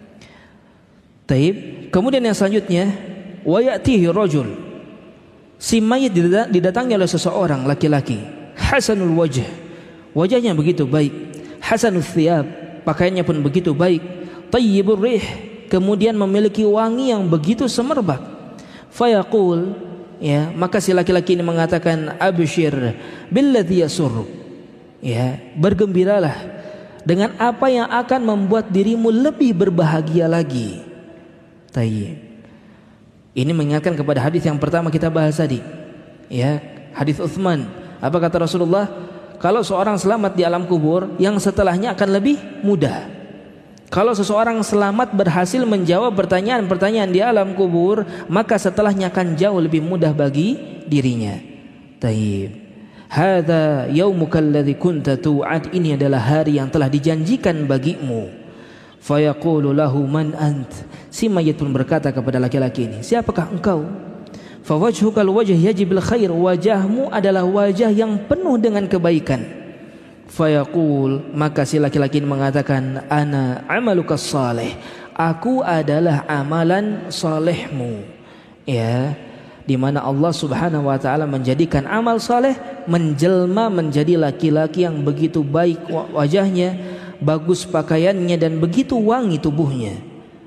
Taib. Kemudian yang selanjutnya, wa ya'tihi rajul. Si mayit didatangi oleh seseorang laki-laki, hasanul wajh, wajahnya begitu baik, hasanul thiyab, pakaiannya pun begitu baik, tayyibur rih, kemudian memiliki wangi yang begitu semerbak. Fayaqul, ya, maka si laki-laki ini mengatakan, abshir billadzi yasurru, ya, bergembiralah dengan apa yang akan membuat dirimu lebih berbahagia lagi. Tayyib. Ini mengingatkan kepada hadis yang pertama kita bahas tadi, ya, hadis Utsman. Apa kata Rasulullah? Kalau seorang selamat di alam kubur, yang setelahnya akan lebih mudah. Kalau seseorang selamat berhasil menjawab pertanyaan-pertanyaan di alam kubur, maka setelahnya akan jauh lebih mudah bagi dirinya. Taib. Hadza yaumuka alladzi kunta tu'ad, ini adalah hari yang telah dijanjikan bagimu. Fayaqulu lahu man ant? Si mayit pun berkata kepada laki-laki ini, siapakah engkau? Fawajhukal wajh yajibil khair, wajahmu adalah wajah yang penuh dengan kebaikan. Fayaqul, maka si laki-laki ini mengatakan, ana amalukas salih, aku adalah amalan salehmu. Ya, di mana Allah Subhanahu wa taala menjadikan amal saleh menjelma menjadi laki-laki yang begitu baik wajahnya, bagus pakaiannya, dan begitu wangi tubuhnya.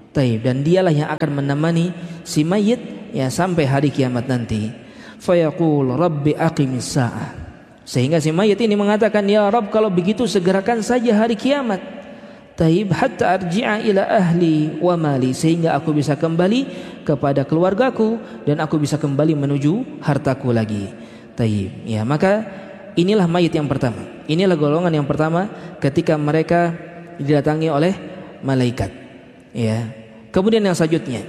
Taib, dan dialah yang akan menemani si mayit ya sampai hari kiamat nanti. Fayaqul rabbi aqimis sa'ah. Sehingga si mayit ini mengatakan, ya Rabb, kalau begitu segerakan saja hari kiamat. Taib, hatta arji'a ila ahli wa mali, sehingga aku bisa kembali kepada keluargaku dan aku bisa kembali menuju hartaku lagi. Taib, ya, maka inilah mayit yang pertama. Inilah golongan yang pertama ketika mereka didatangi oleh malaikat. Ya. Kemudian yang selanjutnya,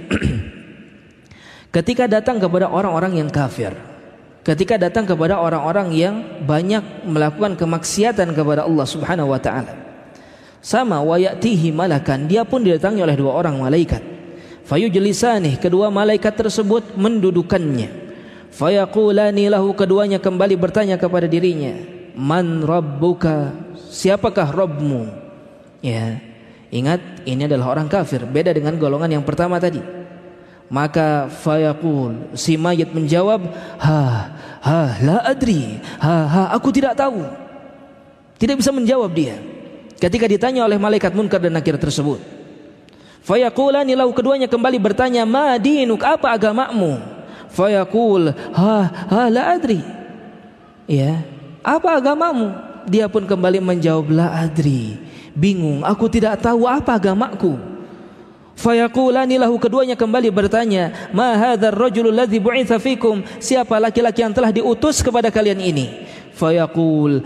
ketika datang kepada orang-orang yang kafir, ketika datang kepada orang-orang yang banyak melakukan kemaksiatan kepada Allah Subhanahu wa taala. Sama, wa ya'tihi malakan, dia pun didatangi oleh dua orang malaikat. Fayujlisanih, kedua malaikat tersebut mendudukannya. Fayaqulani lahu, keduanya kembali bertanya kepada dirinya, man rabbuka, siapakah Rabbmu? Ya. Ingat, ini adalah orang kafir, beda dengan golongan yang pertama tadi. Maka fayaqul, si mayit menjawab, la adri, aku tidak tahu. Tidak bisa menjawab dia ketika ditanya oleh malaikat munkar dan nakir tersebut. Fayaqulani lahu, keduanya kembali bertanya, ma dinuk, apa agamamu? Fayaqul, la adri. Ya, apa agamamu? Dia pun kembali menjawab, la adri, bingung, aku tidak tahu apa agamaku. Fayaqulani lahu, keduanya kembali bertanya, ma hadzal rajulul ladzi bu'itsa fikum, siapa laki-laki yang telah diutus kepada kalian ini? Fayaqul,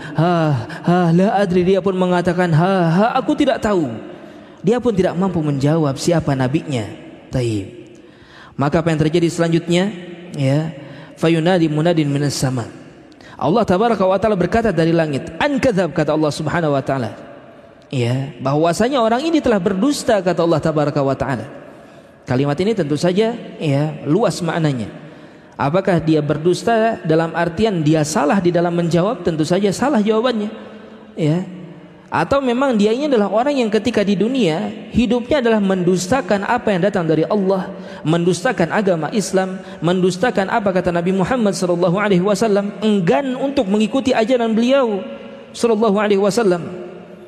la adri, dia pun mengatakan, aku tidak tahu. Dia pun tidak mampu menjawab siapa nabinya. Taib. Maka apa yang terjadi selanjutnya? Ya, fayunadi munadin minas sama. Allah tabaraka wa taala berkata dari langit, an kadzab, kata Allah Subhanahu wa taala. Ya, bahwasanya orang ini telah berdusta, kata Allah tabaraka wa taala. Kalimat ini tentu saja ya luas maknanya. Apakah dia berdusta dalam artian dia salah di dalam menjawab? Tentu saja salah jawabannya. Ya. Atau memang dia ini adalah orang yang ketika di dunia hidupnya adalah mendustakan apa yang datang dari Allah, mendustakan agama Islam, mendustakan apa kata Nabi Muhammad sallallahu alaihi wasallam, enggan untuk mengikuti ajaran beliau sallallahu alaihi wasallam.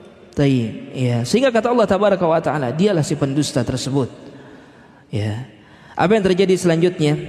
Taib, ya, sehingga kata Allah tabaraka wa taala, dialah si pendusta tersebut. Ya. Apa yang terjadi selanjutnya?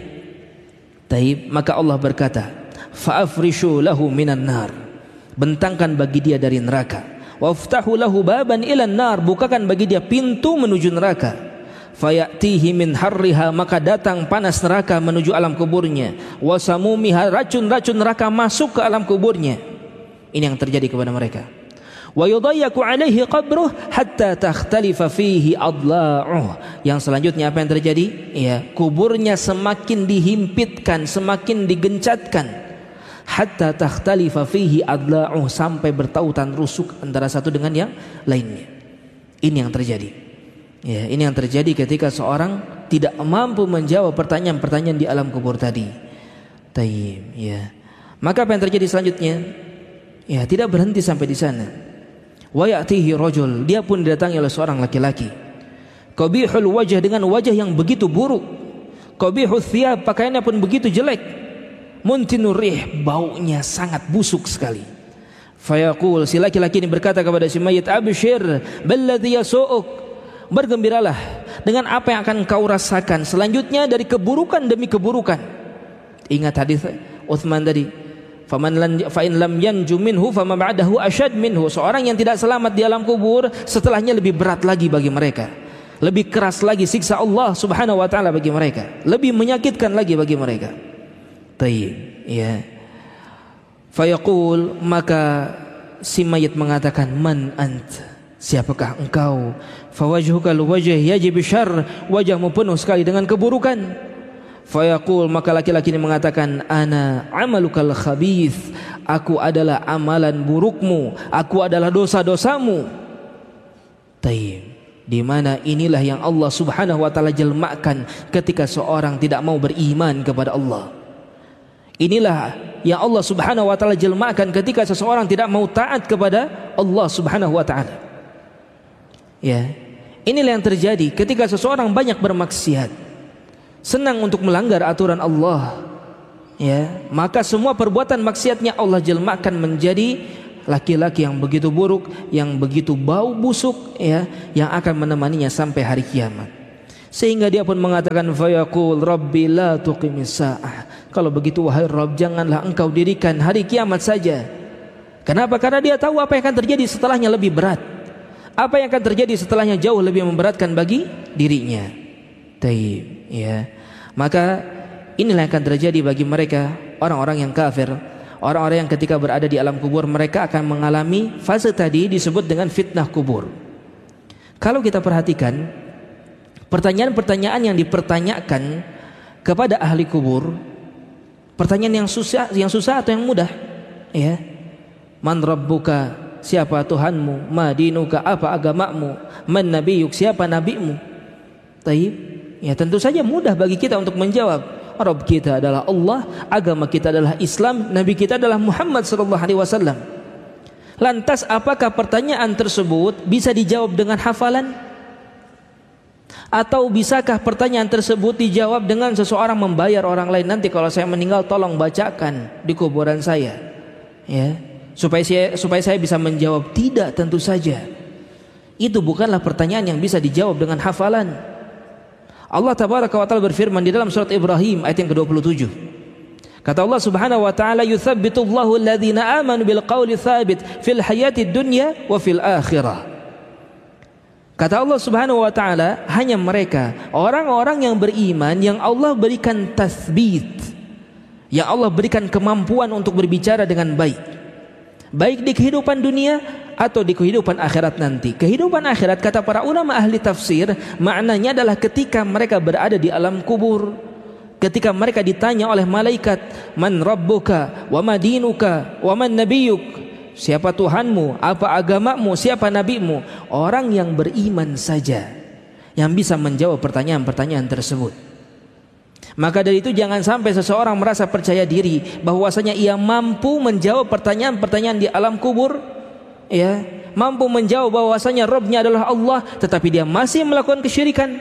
Taib, maka Allah berkata, fa'afrishu lahu minan nar, bentangkan bagi dia dari neraka. Waftahu lahu baban ilan nar, bukakan bagi dia pintu menuju neraka. Fayatihi min harriha, maka datang panas neraka menuju alam kuburnya. Wasamumiha, racun-racun neraka masuk ke alam kuburnya. Ini yang terjadi kepada mereka. Wa yudayyaku alaihi qabruh hatta takhtalifa fihi adla'uh. Yang selanjutnya apa yang terjadi? Ya, kuburnya semakin dihimpitkan, semakin digencatkan. Hatta takhtalifa fihi adla'uh, sampai bertautan rusuk antara satu dengan yang lainnya. Ini yang terjadi. Ya, ini yang terjadi ketika seorang tidak mampu menjawab pertanyaan-pertanyaan di alam kubur tadi. Tayyib, ya. Maka apa yang terjadi selanjutnya? Ya, tidak berhenti sampai di sana. Wa ya'tihi rajul, dia pun didatangi oleh seorang laki-laki. Qabihul wajah, dengan wajah yang begitu buruk. Qabihul thiyab, pakaiannya pun begitu jelek. Muntinur rih, baunya sangat busuk sekali. Fayaqul, si laki-laki ini berkata kepada si mayit, abshir billadhi yasu'uk, bergembiralah dengan apa yang akan kau rasakan selanjutnya dari keburukan demi keburukan. Ingat hadis Utsman tadi, fa in lam yanju minhu fama ba'dahu asyad minhu. Seorang yang tidak selamat di alam kubur, setelahnya lebih berat lagi bagi mereka, lebih keras lagi siksa Allah Subhanahu wa taala bagi mereka, lebih menyakitkan lagi bagi mereka. Tayyib, ya. Fayaqul, maka si mayit mengatakan, man ant, siapakah engkau? Fawajhukal wajh yajib syarr, wajahmu penuh sekali dengan keburukan. Fayaqul, maka laki-laki ini mengatakan, ana amalukal khabith, aku adalah amalan burukmu, aku adalah dosa-dosamu. Tayyib, di mana inilah yang Allah Subhanahu wa taala jelmakan ketika seorang tidak mau beriman kepada Allah. Inilah yang Allah Subhanahu wa taala jelmakan ketika seseorang tidak mau taat kepada Allah Subhanahu wa taala. Ya, inilah yang terjadi ketika seseorang banyak bermaksiat, senang untuk melanggar aturan Allah, ya, maka semua perbuatan maksiatnya Allah jelmakan menjadi laki-laki yang begitu buruk, yang begitu bau busuk, ya, yang akan menemaninya sampai hari kiamat. Sehingga dia pun mengatakan fayaqul rabbi la tuqimis sa'ah. Kalau begitu wahai Rabb, janganlah engkau dirikan hari kiamat saja. Kenapa? Karena dia tahu apa yang akan terjadi setelahnya lebih berat. Apa yang akan terjadi setelahnya jauh lebih memberatkan bagi dirinya. Taib, ya. Maka inilah yang akan terjadi bagi mereka, orang-orang yang kafir, orang-orang yang ketika berada di alam kubur mereka akan mengalami fase tadi disebut dengan fitnah kubur. Kalau kita perhatikan pertanyaan-pertanyaan yang dipertanyakan kepada ahli kubur, pertanyaan yang susah atau yang mudah, ya. Man rabbuka, siapa Tuhanmu? Ma dinuka, apa agamamu? Man nabiyuk, siapa nabimu? Taib, ya tentu saja mudah bagi kita untuk menjawab. Rabb kita adalah Allah, agama kita adalah Islam, Nabi kita adalah Muhammad sallallahu alaihi wasallam. Lantas apakah pertanyaan tersebut bisa dijawab dengan hafalan? Atau bisakah pertanyaan tersebut dijawab dengan seseorang membayar orang lain, nanti kalau saya meninggal tolong bacakan di kuburan saya, ya, supaya saya bisa menjawab? Tidak, tentu saja. Itu bukanlah pertanyaan yang bisa dijawab dengan hafalan. Allah tabaraka wa ta'ala berfirman di dalam surat Ibrahim ayat yang ke-27. Kata Allah subhanahu wa ta'ala, yuthabbitullahu alladhina amanu bil qawli thabit fil hayati dunya wa fil akhirah. Kata Allah subhanahu wa ta'ala, hanya mereka orang-orang yang beriman yang Allah berikan tathbit, yang Allah berikan kemampuan untuk berbicara dengan baik, baik di kehidupan dunia atau di kehidupan akhirat nanti. Kehidupan akhirat kata para ulama ahli tafsir maknanya adalah ketika mereka berada di alam kubur, ketika mereka ditanya oleh malaikat, man rabbuka wa madinuka wa man nabiyuk, siapa Tuhanmu, apa agamamu, siapa nabimu. Orang yang beriman saja yang bisa menjawab pertanyaan-pertanyaan tersebut. Maka dari itu jangan sampai seseorang merasa percaya diri bahwasanya ia mampu menjawab pertanyaan-pertanyaan di alam kubur, ya, mampu menjawab bahwasanya Rabbnya adalah Allah, tetapi dia masih melakukan kesyirikan.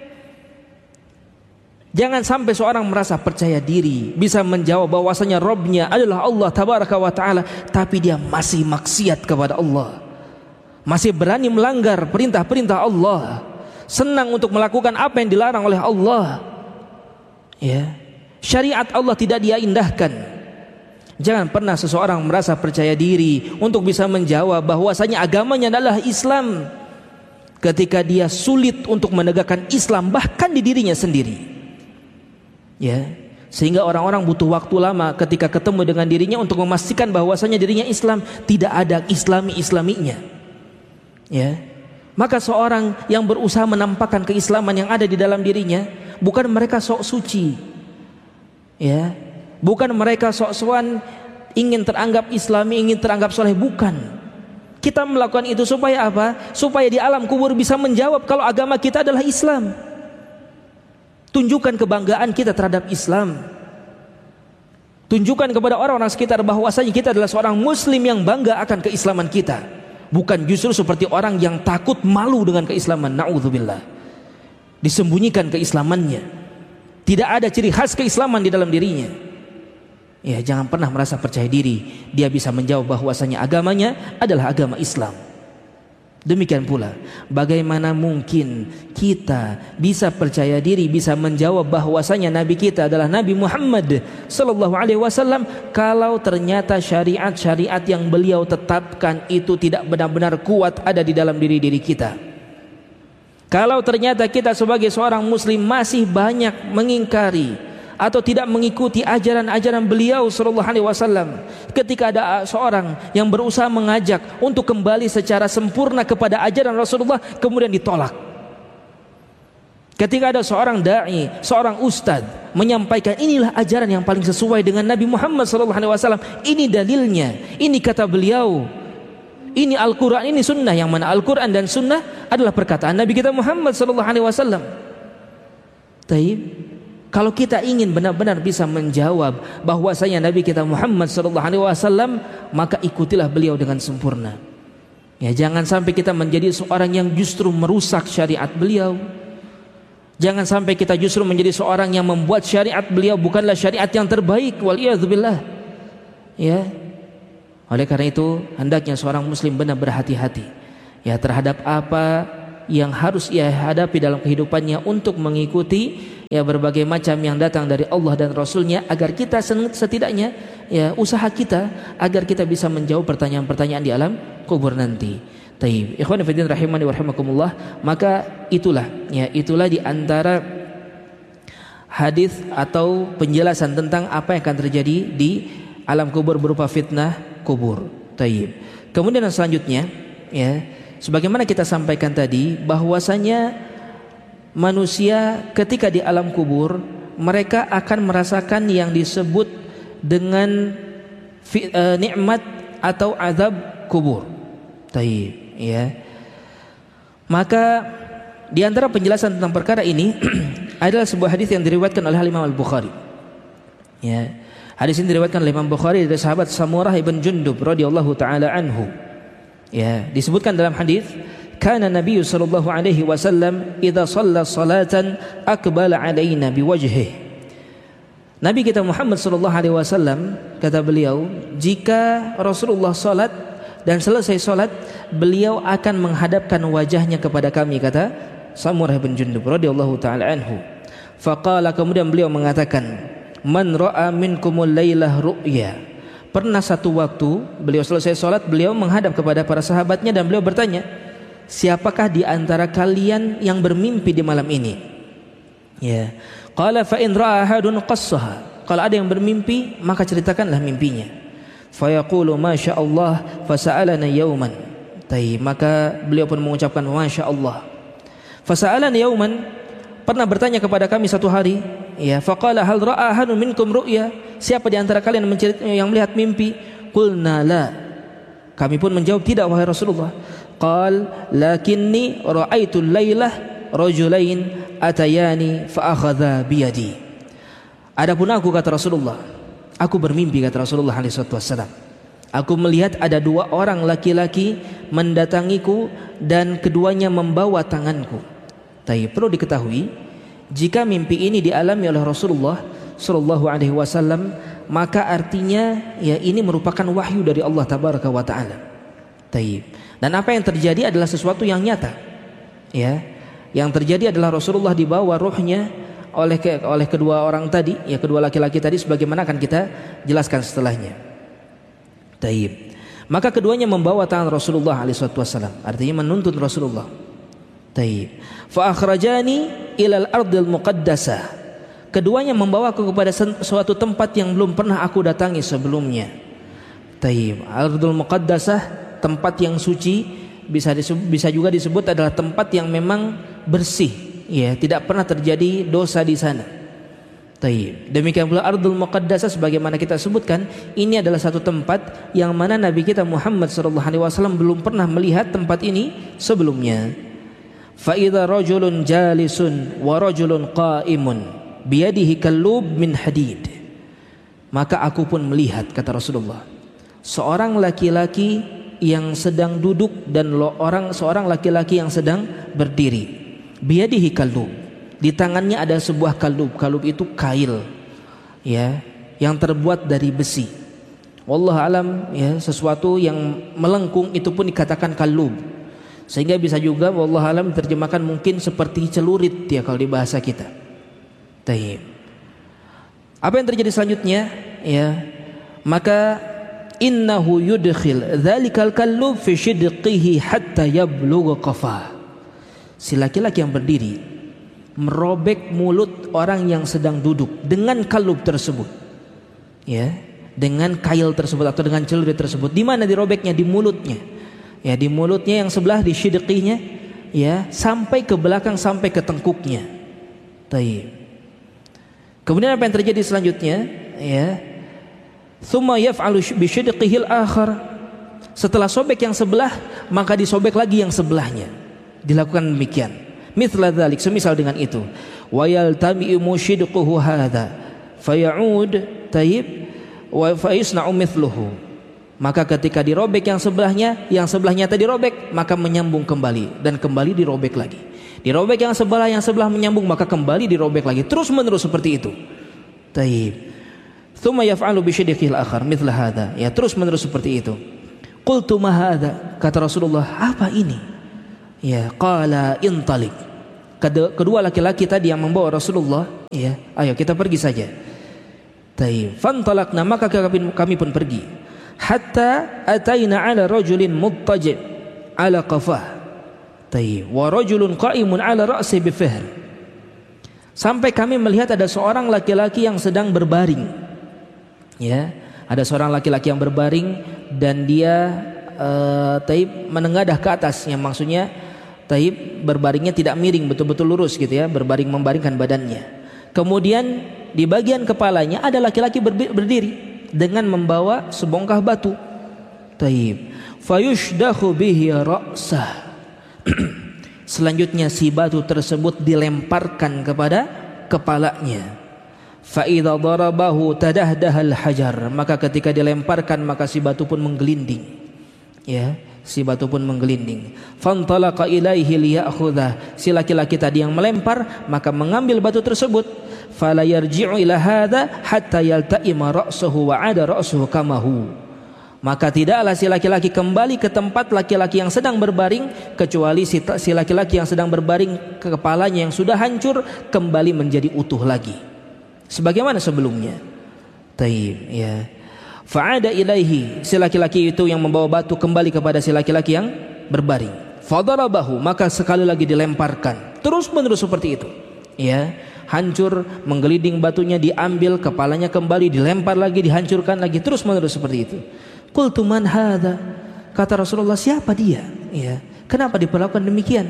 Jangan sampai seorang merasa percaya diri bisa menjawab bahwasanya Rabbnya adalah Allah tabaraka wa ta'ala, tapi dia masih maksiat kepada Allah, masih berani melanggar perintah-perintah Allah, senang untuk melakukan apa yang dilarang oleh Allah, ya. Syariat Allah tidak dia indahkan. Jangan pernah seseorang merasa percaya diri untuk bisa menjawab bahwasanya agamanya adalah Islam ketika dia sulit untuk menegakkan Islam bahkan di dirinya sendiri, ya. Sehingga orang-orang butuh waktu lama ketika ketemu dengan dirinya untuk memastikan bahwasanya dirinya Islam, tidak ada islaminya, ya. Maka seorang yang berusaha menampakkan keislaman yang ada di dalam dirinya, bukan mereka sok suci, ya, bukan mereka sok-sokan ingin teranggap Islami, ingin teranggap soleh, bukan. Kita melakukan itu supaya apa? Supaya di alam kubur bisa menjawab kalau agama kita adalah Islam. Tunjukkan kebanggaan kita terhadap Islam. Tunjukkan kepada orang-orang sekitar bahwasanya kita adalah seorang muslim yang bangga akan keislaman kita. Bukan justru seperti orang yang takut, malu dengan keislaman. Na'udzubillah. Disembunyikan keislamannya. Tidak ada ciri khas keislaman di dalam dirinya. Ya, jangan pernah merasa percaya diri dia bisa menjawab bahwasanya agamanya adalah agama Islam. Demikian pula, bagaimana mungkin kita bisa percaya diri bisa menjawab bahwasanya Nabi kita adalah Nabi Muhammad sallallahu alaihi wasallam kalau ternyata syariat-syariat yang beliau tetapkan itu tidak benar-benar kuat ada di dalam diri-diri kita. Kalau ternyata kita sebagai seorang muslim masih banyak mengingkari atau tidak mengikuti ajaran-ajaran beliau sallallahu alaihi wasallam, ketika ada seorang yang berusaha mengajak untuk kembali secara sempurna kepada ajaran Rasulullah kemudian ditolak. Ketika ada seorang dai, seorang ustadz menyampaikan inilah ajaran yang paling sesuai dengan Nabi Muhammad sallallahu alaihi wasallam, ini dalilnya, ini kata beliau, ini Al-Quran, ini sunnah, yang mana Al-Quran dan sunnah adalah perkataan Nabi kita Muhammad sallallahu alaihi wasallam. Taib. Kalau kita ingin benar-benar bisa menjawab bahwasanya Nabi kita Muhammad sallallahu alaihi wasallam, maka ikutilah beliau dengan sempurna. Ya, jangan sampai kita menjadi seorang yang justru merusak syariat beliau. Jangan sampai kita justru menjadi seorang yang membuat syariat beliau bukanlah syariat yang terbaik, waliyadzubillah. Ya. Oleh karena itu, hendaknya seorang muslim benar berhati-hati ya terhadap apa yang harus ia hadapi dalam kehidupannya untuk mengikuti ya berbagai macam yang datang dari Allah dan Rasulnya, agar kita setidaknya ya usaha kita agar kita bisa menjawab pertanyaan-pertanyaan di alam kubur nanti. Taib. Ikhwan fillah rahimani wa rahimakumullah, maka itulah di antara hadis atau penjelasan tentang apa yang akan terjadi di alam kubur berupa fitnah kubur. Taib. Kemudian yang selanjutnya ya, sebagaimana kita sampaikan tadi bahwasanya manusia ketika di alam kubur mereka akan merasakan yang disebut dengan nikmat atau azab kubur. Taib, ya. Maka di antara penjelasan tentang perkara ini adalah sebuah hadis yang diriwayatkan oleh Imam Al-Bukhari. Ya. Hadis ini diriwayatkan oleh Imam Bukhari dari sahabat Samurah ibn Jundub radhiyallahu taala anhu. Ya, disebutkan dalam hadis, kana Nabi sallallahu alaihi wasallam idza shalla salatan aqbala alaina biwajhihi. Nabi kita Muhammad sallallahu alaihi wasallam, kata beliau, jika Rasulullah salat dan selesai salat, beliau akan menghadapkan wajahnya kepada kami, kata Samurah bin Jundub radhiyallahu taala anhu. Faqala, kemudian beliau mengatakan, man ra'a minkumul lailah ru'ya. Pernah satu waktu beliau selesai salat, beliau menghadap kepada para sahabatnya dan beliau bertanya, siapakah di antara kalian yang bermimpi di malam ini? Ya. Qala fa in ra'a ahadun qassaha. Kalau ada yang bermimpi, maka ceritakanlah mimpinya. Fa yaqulu masya Allah fa sa'alana yauman. Maka beliau pun mengucapkan masya Allah. Fa sa'alana yauman, pernah bertanya kepada kami satu hari, ya, faqala hal ra'a ahadun minkum ru'ya. Siapa di antara kalian yang melihat mimpi? Qulna la. Kami pun menjawab, tidak wahai Rasulullah. Qal lakinni ra'aitul lailah rajulain atayani fa akhadha biyadi. Adapun aku, kata Rasulullah, aku bermimpi, kata Rasulullah alaihi wasallam. Aku melihat ada dua orang laki-laki mendatangiku dan keduanya membawa tanganku. Tapi perlu diketahui, jika mimpi ini dialami oleh Rasulullah sallallahu alaihi wasallam, maka artinya ya ini merupakan wahyu dari Allah tabaraka wa taala. Taib. Dan apa yang terjadi adalah sesuatu yang nyata. Ya. Yang terjadi adalah Rasulullah dibawa ruhnya oleh kedua orang tadi, ya kedua laki-laki tadi, sebagaimana akan kita jelaskan setelahnya. Taib. Maka keduanya membawa tangan Rasulullah alaihi wasallam, artinya menuntun Rasulullah. Taib. Fa akhrajani ilal ardil muqaddasah. Keduanya membawaku kepada suatu tempat yang belum pernah aku datangi sebelumnya. Taib. Ardul muqaddasah, tempat yang suci, bisa juga disebut adalah tempat yang memang bersih, ya, tidak pernah terjadi dosa di sana. Taib. Demikian pula ardul muqaddasah, sebagaimana kita sebutkan, ini adalah satu tempat yang mana Nabi kita Muhammad sallallahu alaihi wasallam belum pernah melihat tempat ini sebelumnya. Fa idza rajulun jalisun wa rajulun qa'imun biyadihi kallub min hadid. Maka aku pun melihat, kata Rasulullah, seorang laki-laki yang sedang duduk dan seorang laki-laki yang sedang berdiri. Biyadihi kallub, di tangannya ada sebuah kallub. Kallub itu kail, ya, yang terbuat dari besi. Wallahu alam, ya, sesuatu yang melengkung itu pun dikatakan kallub. Sehingga bisa juga wallahu alam diterjemahkan mungkin seperti celurit, ya, kalau di bahasa kita. Taib. Apa yang terjadi selanjutnya? Ya, maka innahu yudkhil dzalikal kallub fi shidqihi hatta yablugha qafah. Si laki-laki yang berdiri merobek mulut orang yang sedang duduk dengan kallub tersebut. Ya, dengan kail tersebut atau dengan celurit tersebut. Di mana dirobeknya? Di mulutnya. Ya, di mulutnya yang sebelah, di shidqinya, ya, sampai ke belakang, sampai ke tengkuknya. Taib. Kemudian apa yang terjadi selanjutnya? Ya, tsumma yaf'alu bi shidqihil akhar. Setelah sobek yang sebelah, maka disobek lagi yang sebelahnya. Dilakukan demikian. Mithla dzalik, semisal dengan itu. Wa yaltami'u shidquhu hadza faya'ud tayyib wa fayusna'u mithluhu. Maka ketika dirobek yang sebelahnya tadi dirobek, maka menyambung kembali dan kembali dirobek lagi. Dirobek yang sebelah menyambung, maka kembali dirobek lagi, terus menerus seperti itu. Taib. Tsumma yaf'alu bi shidqihil akhar mithla hadza. Ya, terus menerus seperti itu. Qultu ma hadza, kata Rasulullah, apa ini? Ya, qala intalik. Kedua laki-laki tadi yang membawa Rasulullah, ya, ayo kita pergi saja. Taib. Fantalaqna, maka kami pun pergi. Hatta ataina ala rajulin muttaji' ala qafah. Taib. Wa rajulun qa'imun ala ra'si bifihr. Sampai kami melihat ada seorang laki-laki yang sedang berbaring. Ya, ada seorang laki-laki yang berbaring dan dia taib menengadah ke atas, yang maksudnya taib berbaringnya tidak miring, betul-betul lurus gitu ya, berbaring membaringkan badannya. Kemudian di bagian kepalanya ada laki-laki berdiri dengan membawa sebongkah batu. Taib. Fayushdahu bihi ra'sah. Selanjutnya si batu tersebut dilemparkan kepada kepalanya. Fa idza darabahu tadahdahal hajar, maka ketika dilemparkan maka si batu pun menggelinding. Ya, si batu pun menggelinding. Fantalaqa ilaihi liya'khudha, si laki-laki tadi yang melempar maka mengambil batu tersebut. Fala yarji'u ila hadha hatta yalta'ima ra'suhu wa 'ada ra'suhu kamahu. Maka tidaklah si laki-laki kembali ke tempat laki-laki yang sedang berbaring, kecuali si laki-laki yang sedang berbaring kepalanya yang sudah hancur kembali menjadi utuh lagi sebagaimana sebelumnya. Taib, ya. Fa'ada ilaihi, si laki-laki itu yang membawa batu kembali kepada si laki-laki yang berbaring. Fadarabahu, maka sekali lagi dilemparkan. Terus menerus seperti itu. Ya, hancur, menggelinding batunya, diambil, kepalanya kembali, dilempar lagi, dihancurkan lagi, terus menerus seperti itu. Qultu man hadha, kata Rasulullah, siapa dia? Ya, kenapa diperlakukan demikian?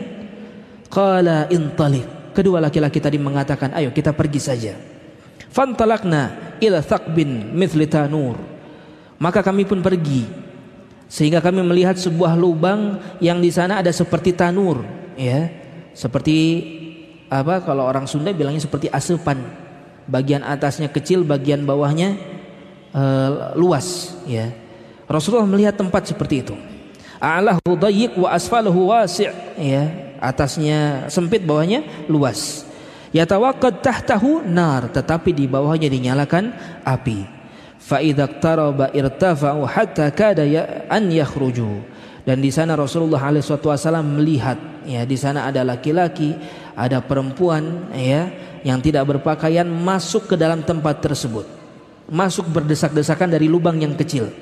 Qala intalik, kedua laki-laki tadi mengatakan, ayo kita pergi saja. Fantalakna ila thaqbin mithli tanur, maka kami pun pergi sehingga kami melihat sebuah lubang yang di sana ada seperti tanur, ya, seperti apa kalau orang Sunda bilangnya seperti asupan, bagian atasnya kecil, bagian bawahnya luas, ya. Rasulullah melihat tempat seperti itu. A'lahu dayyiq wa asfaluhu wasi', ya, atasnya sempit, bawahnya luas. Yatawaqqad tahtahu nar, tetapi di bawahnya dinyalakan api. Fa idza iqtaraba irtafa'u hatta kada an yakhruju. Dan di sana Rasulullah alaihi wasallam melihat, ya, di sana ada laki-laki, ada perempuan, ya, yang tidak berpakaian masuk ke dalam tempat tersebut. Masuk berdesak-desakan dari lubang yang kecil.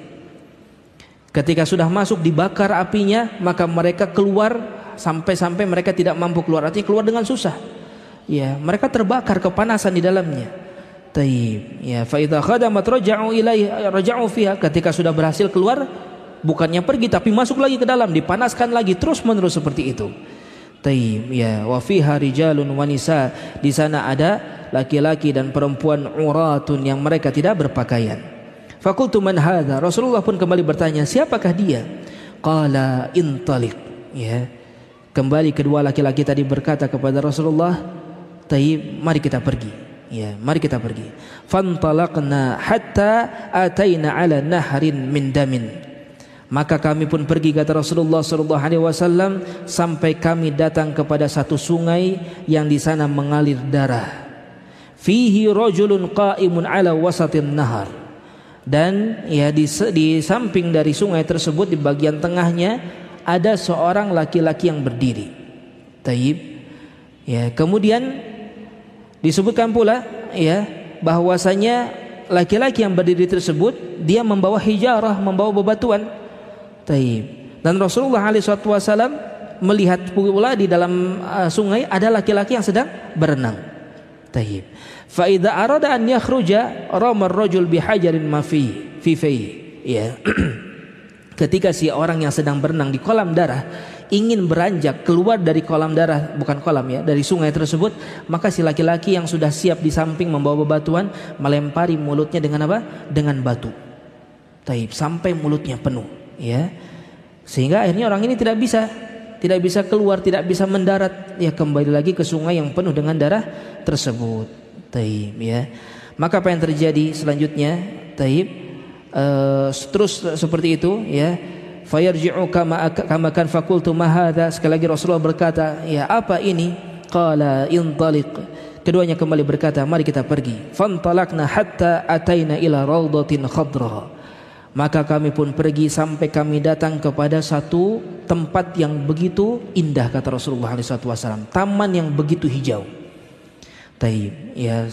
Ketika sudah masuk dibakar apinya, maka mereka keluar sampai mereka tidak mampu keluar, artinya keluar dengan susah. Ya, mereka terbakar kepanasan di dalamnya. Taib. Ya, fa idza khadamat raja'u fiha, ketika sudah berhasil keluar, bukannya pergi tapi masuk lagi ke dalam, dipanaskan lagi, terus menerus seperti itu. Taib. Ya, wa fiha rijalun wa nisa, di sana ada laki-laki dan perempuan uratun yang mereka tidak berpakaian. Faqultu man hadha, Rasulullah pun kembali bertanya, siapakah dia? Qala intalik. Ya, kembali kedua laki-laki tadi berkata kepada Rasulullah, taib, mari kita pergi. Ya, mari kita pergi. Fantalaqna hatta ataina ala nahrin min damin, maka kami pun pergi, kata Rasulullah sallallahu alaihi wasallam, sampai kami datang kepada satu sungai yang di sana mengalir darah. Fihi rajulun qa'imun ala wasatin nahar, dan ya di samping dari sungai tersebut, di bagian tengahnya ada seorang laki-laki yang berdiri. Taib. Ya, kemudian disebutkan pula, ya, bahwasanya laki-laki yang berdiri tersebut dia membawa hijarah, membawa bebatuan. Taib. Dan Rasulullah SAW melihat pula di dalam sungai ada laki-laki yang sedang berenang. Taib. Fa idza arada an yakhruja rama ar-rajul bihajarin ma fi ya. Ketika si orang yang sedang berenang di kolam darah ingin beranjak keluar dari kolam darah, bukan kolam ya, dari sungai tersebut, maka si laki-laki yang sudah siap di samping membawa bebatuan melempari mulutnya dengan apa? Dengan batu. Taib, sampai mulutnya penuh, ya. Sehingga akhirnya orang ini tidak bisa keluar, tidak bisa mendarat, ya, kembali lagi ke sungai yang penuh dengan darah tersebut. Taib, ya. Maka apa yang terjadi selanjutnya? Taib, terus seperti itu, ya. Fayarji'u kama kan faqultu ma hadza, sekali lagi Rasulullah berkata, ya, apa ini? Qala intaliq, keduanya kembali berkata, mari kita pergi. Fantalaqna hatta ataina ila rawdatin khadra, maka kami pun pergi sampai kami datang kepada satu tempat yang begitu indah kata Rasulullah SAW, taman yang begitu hijau. Taib, ya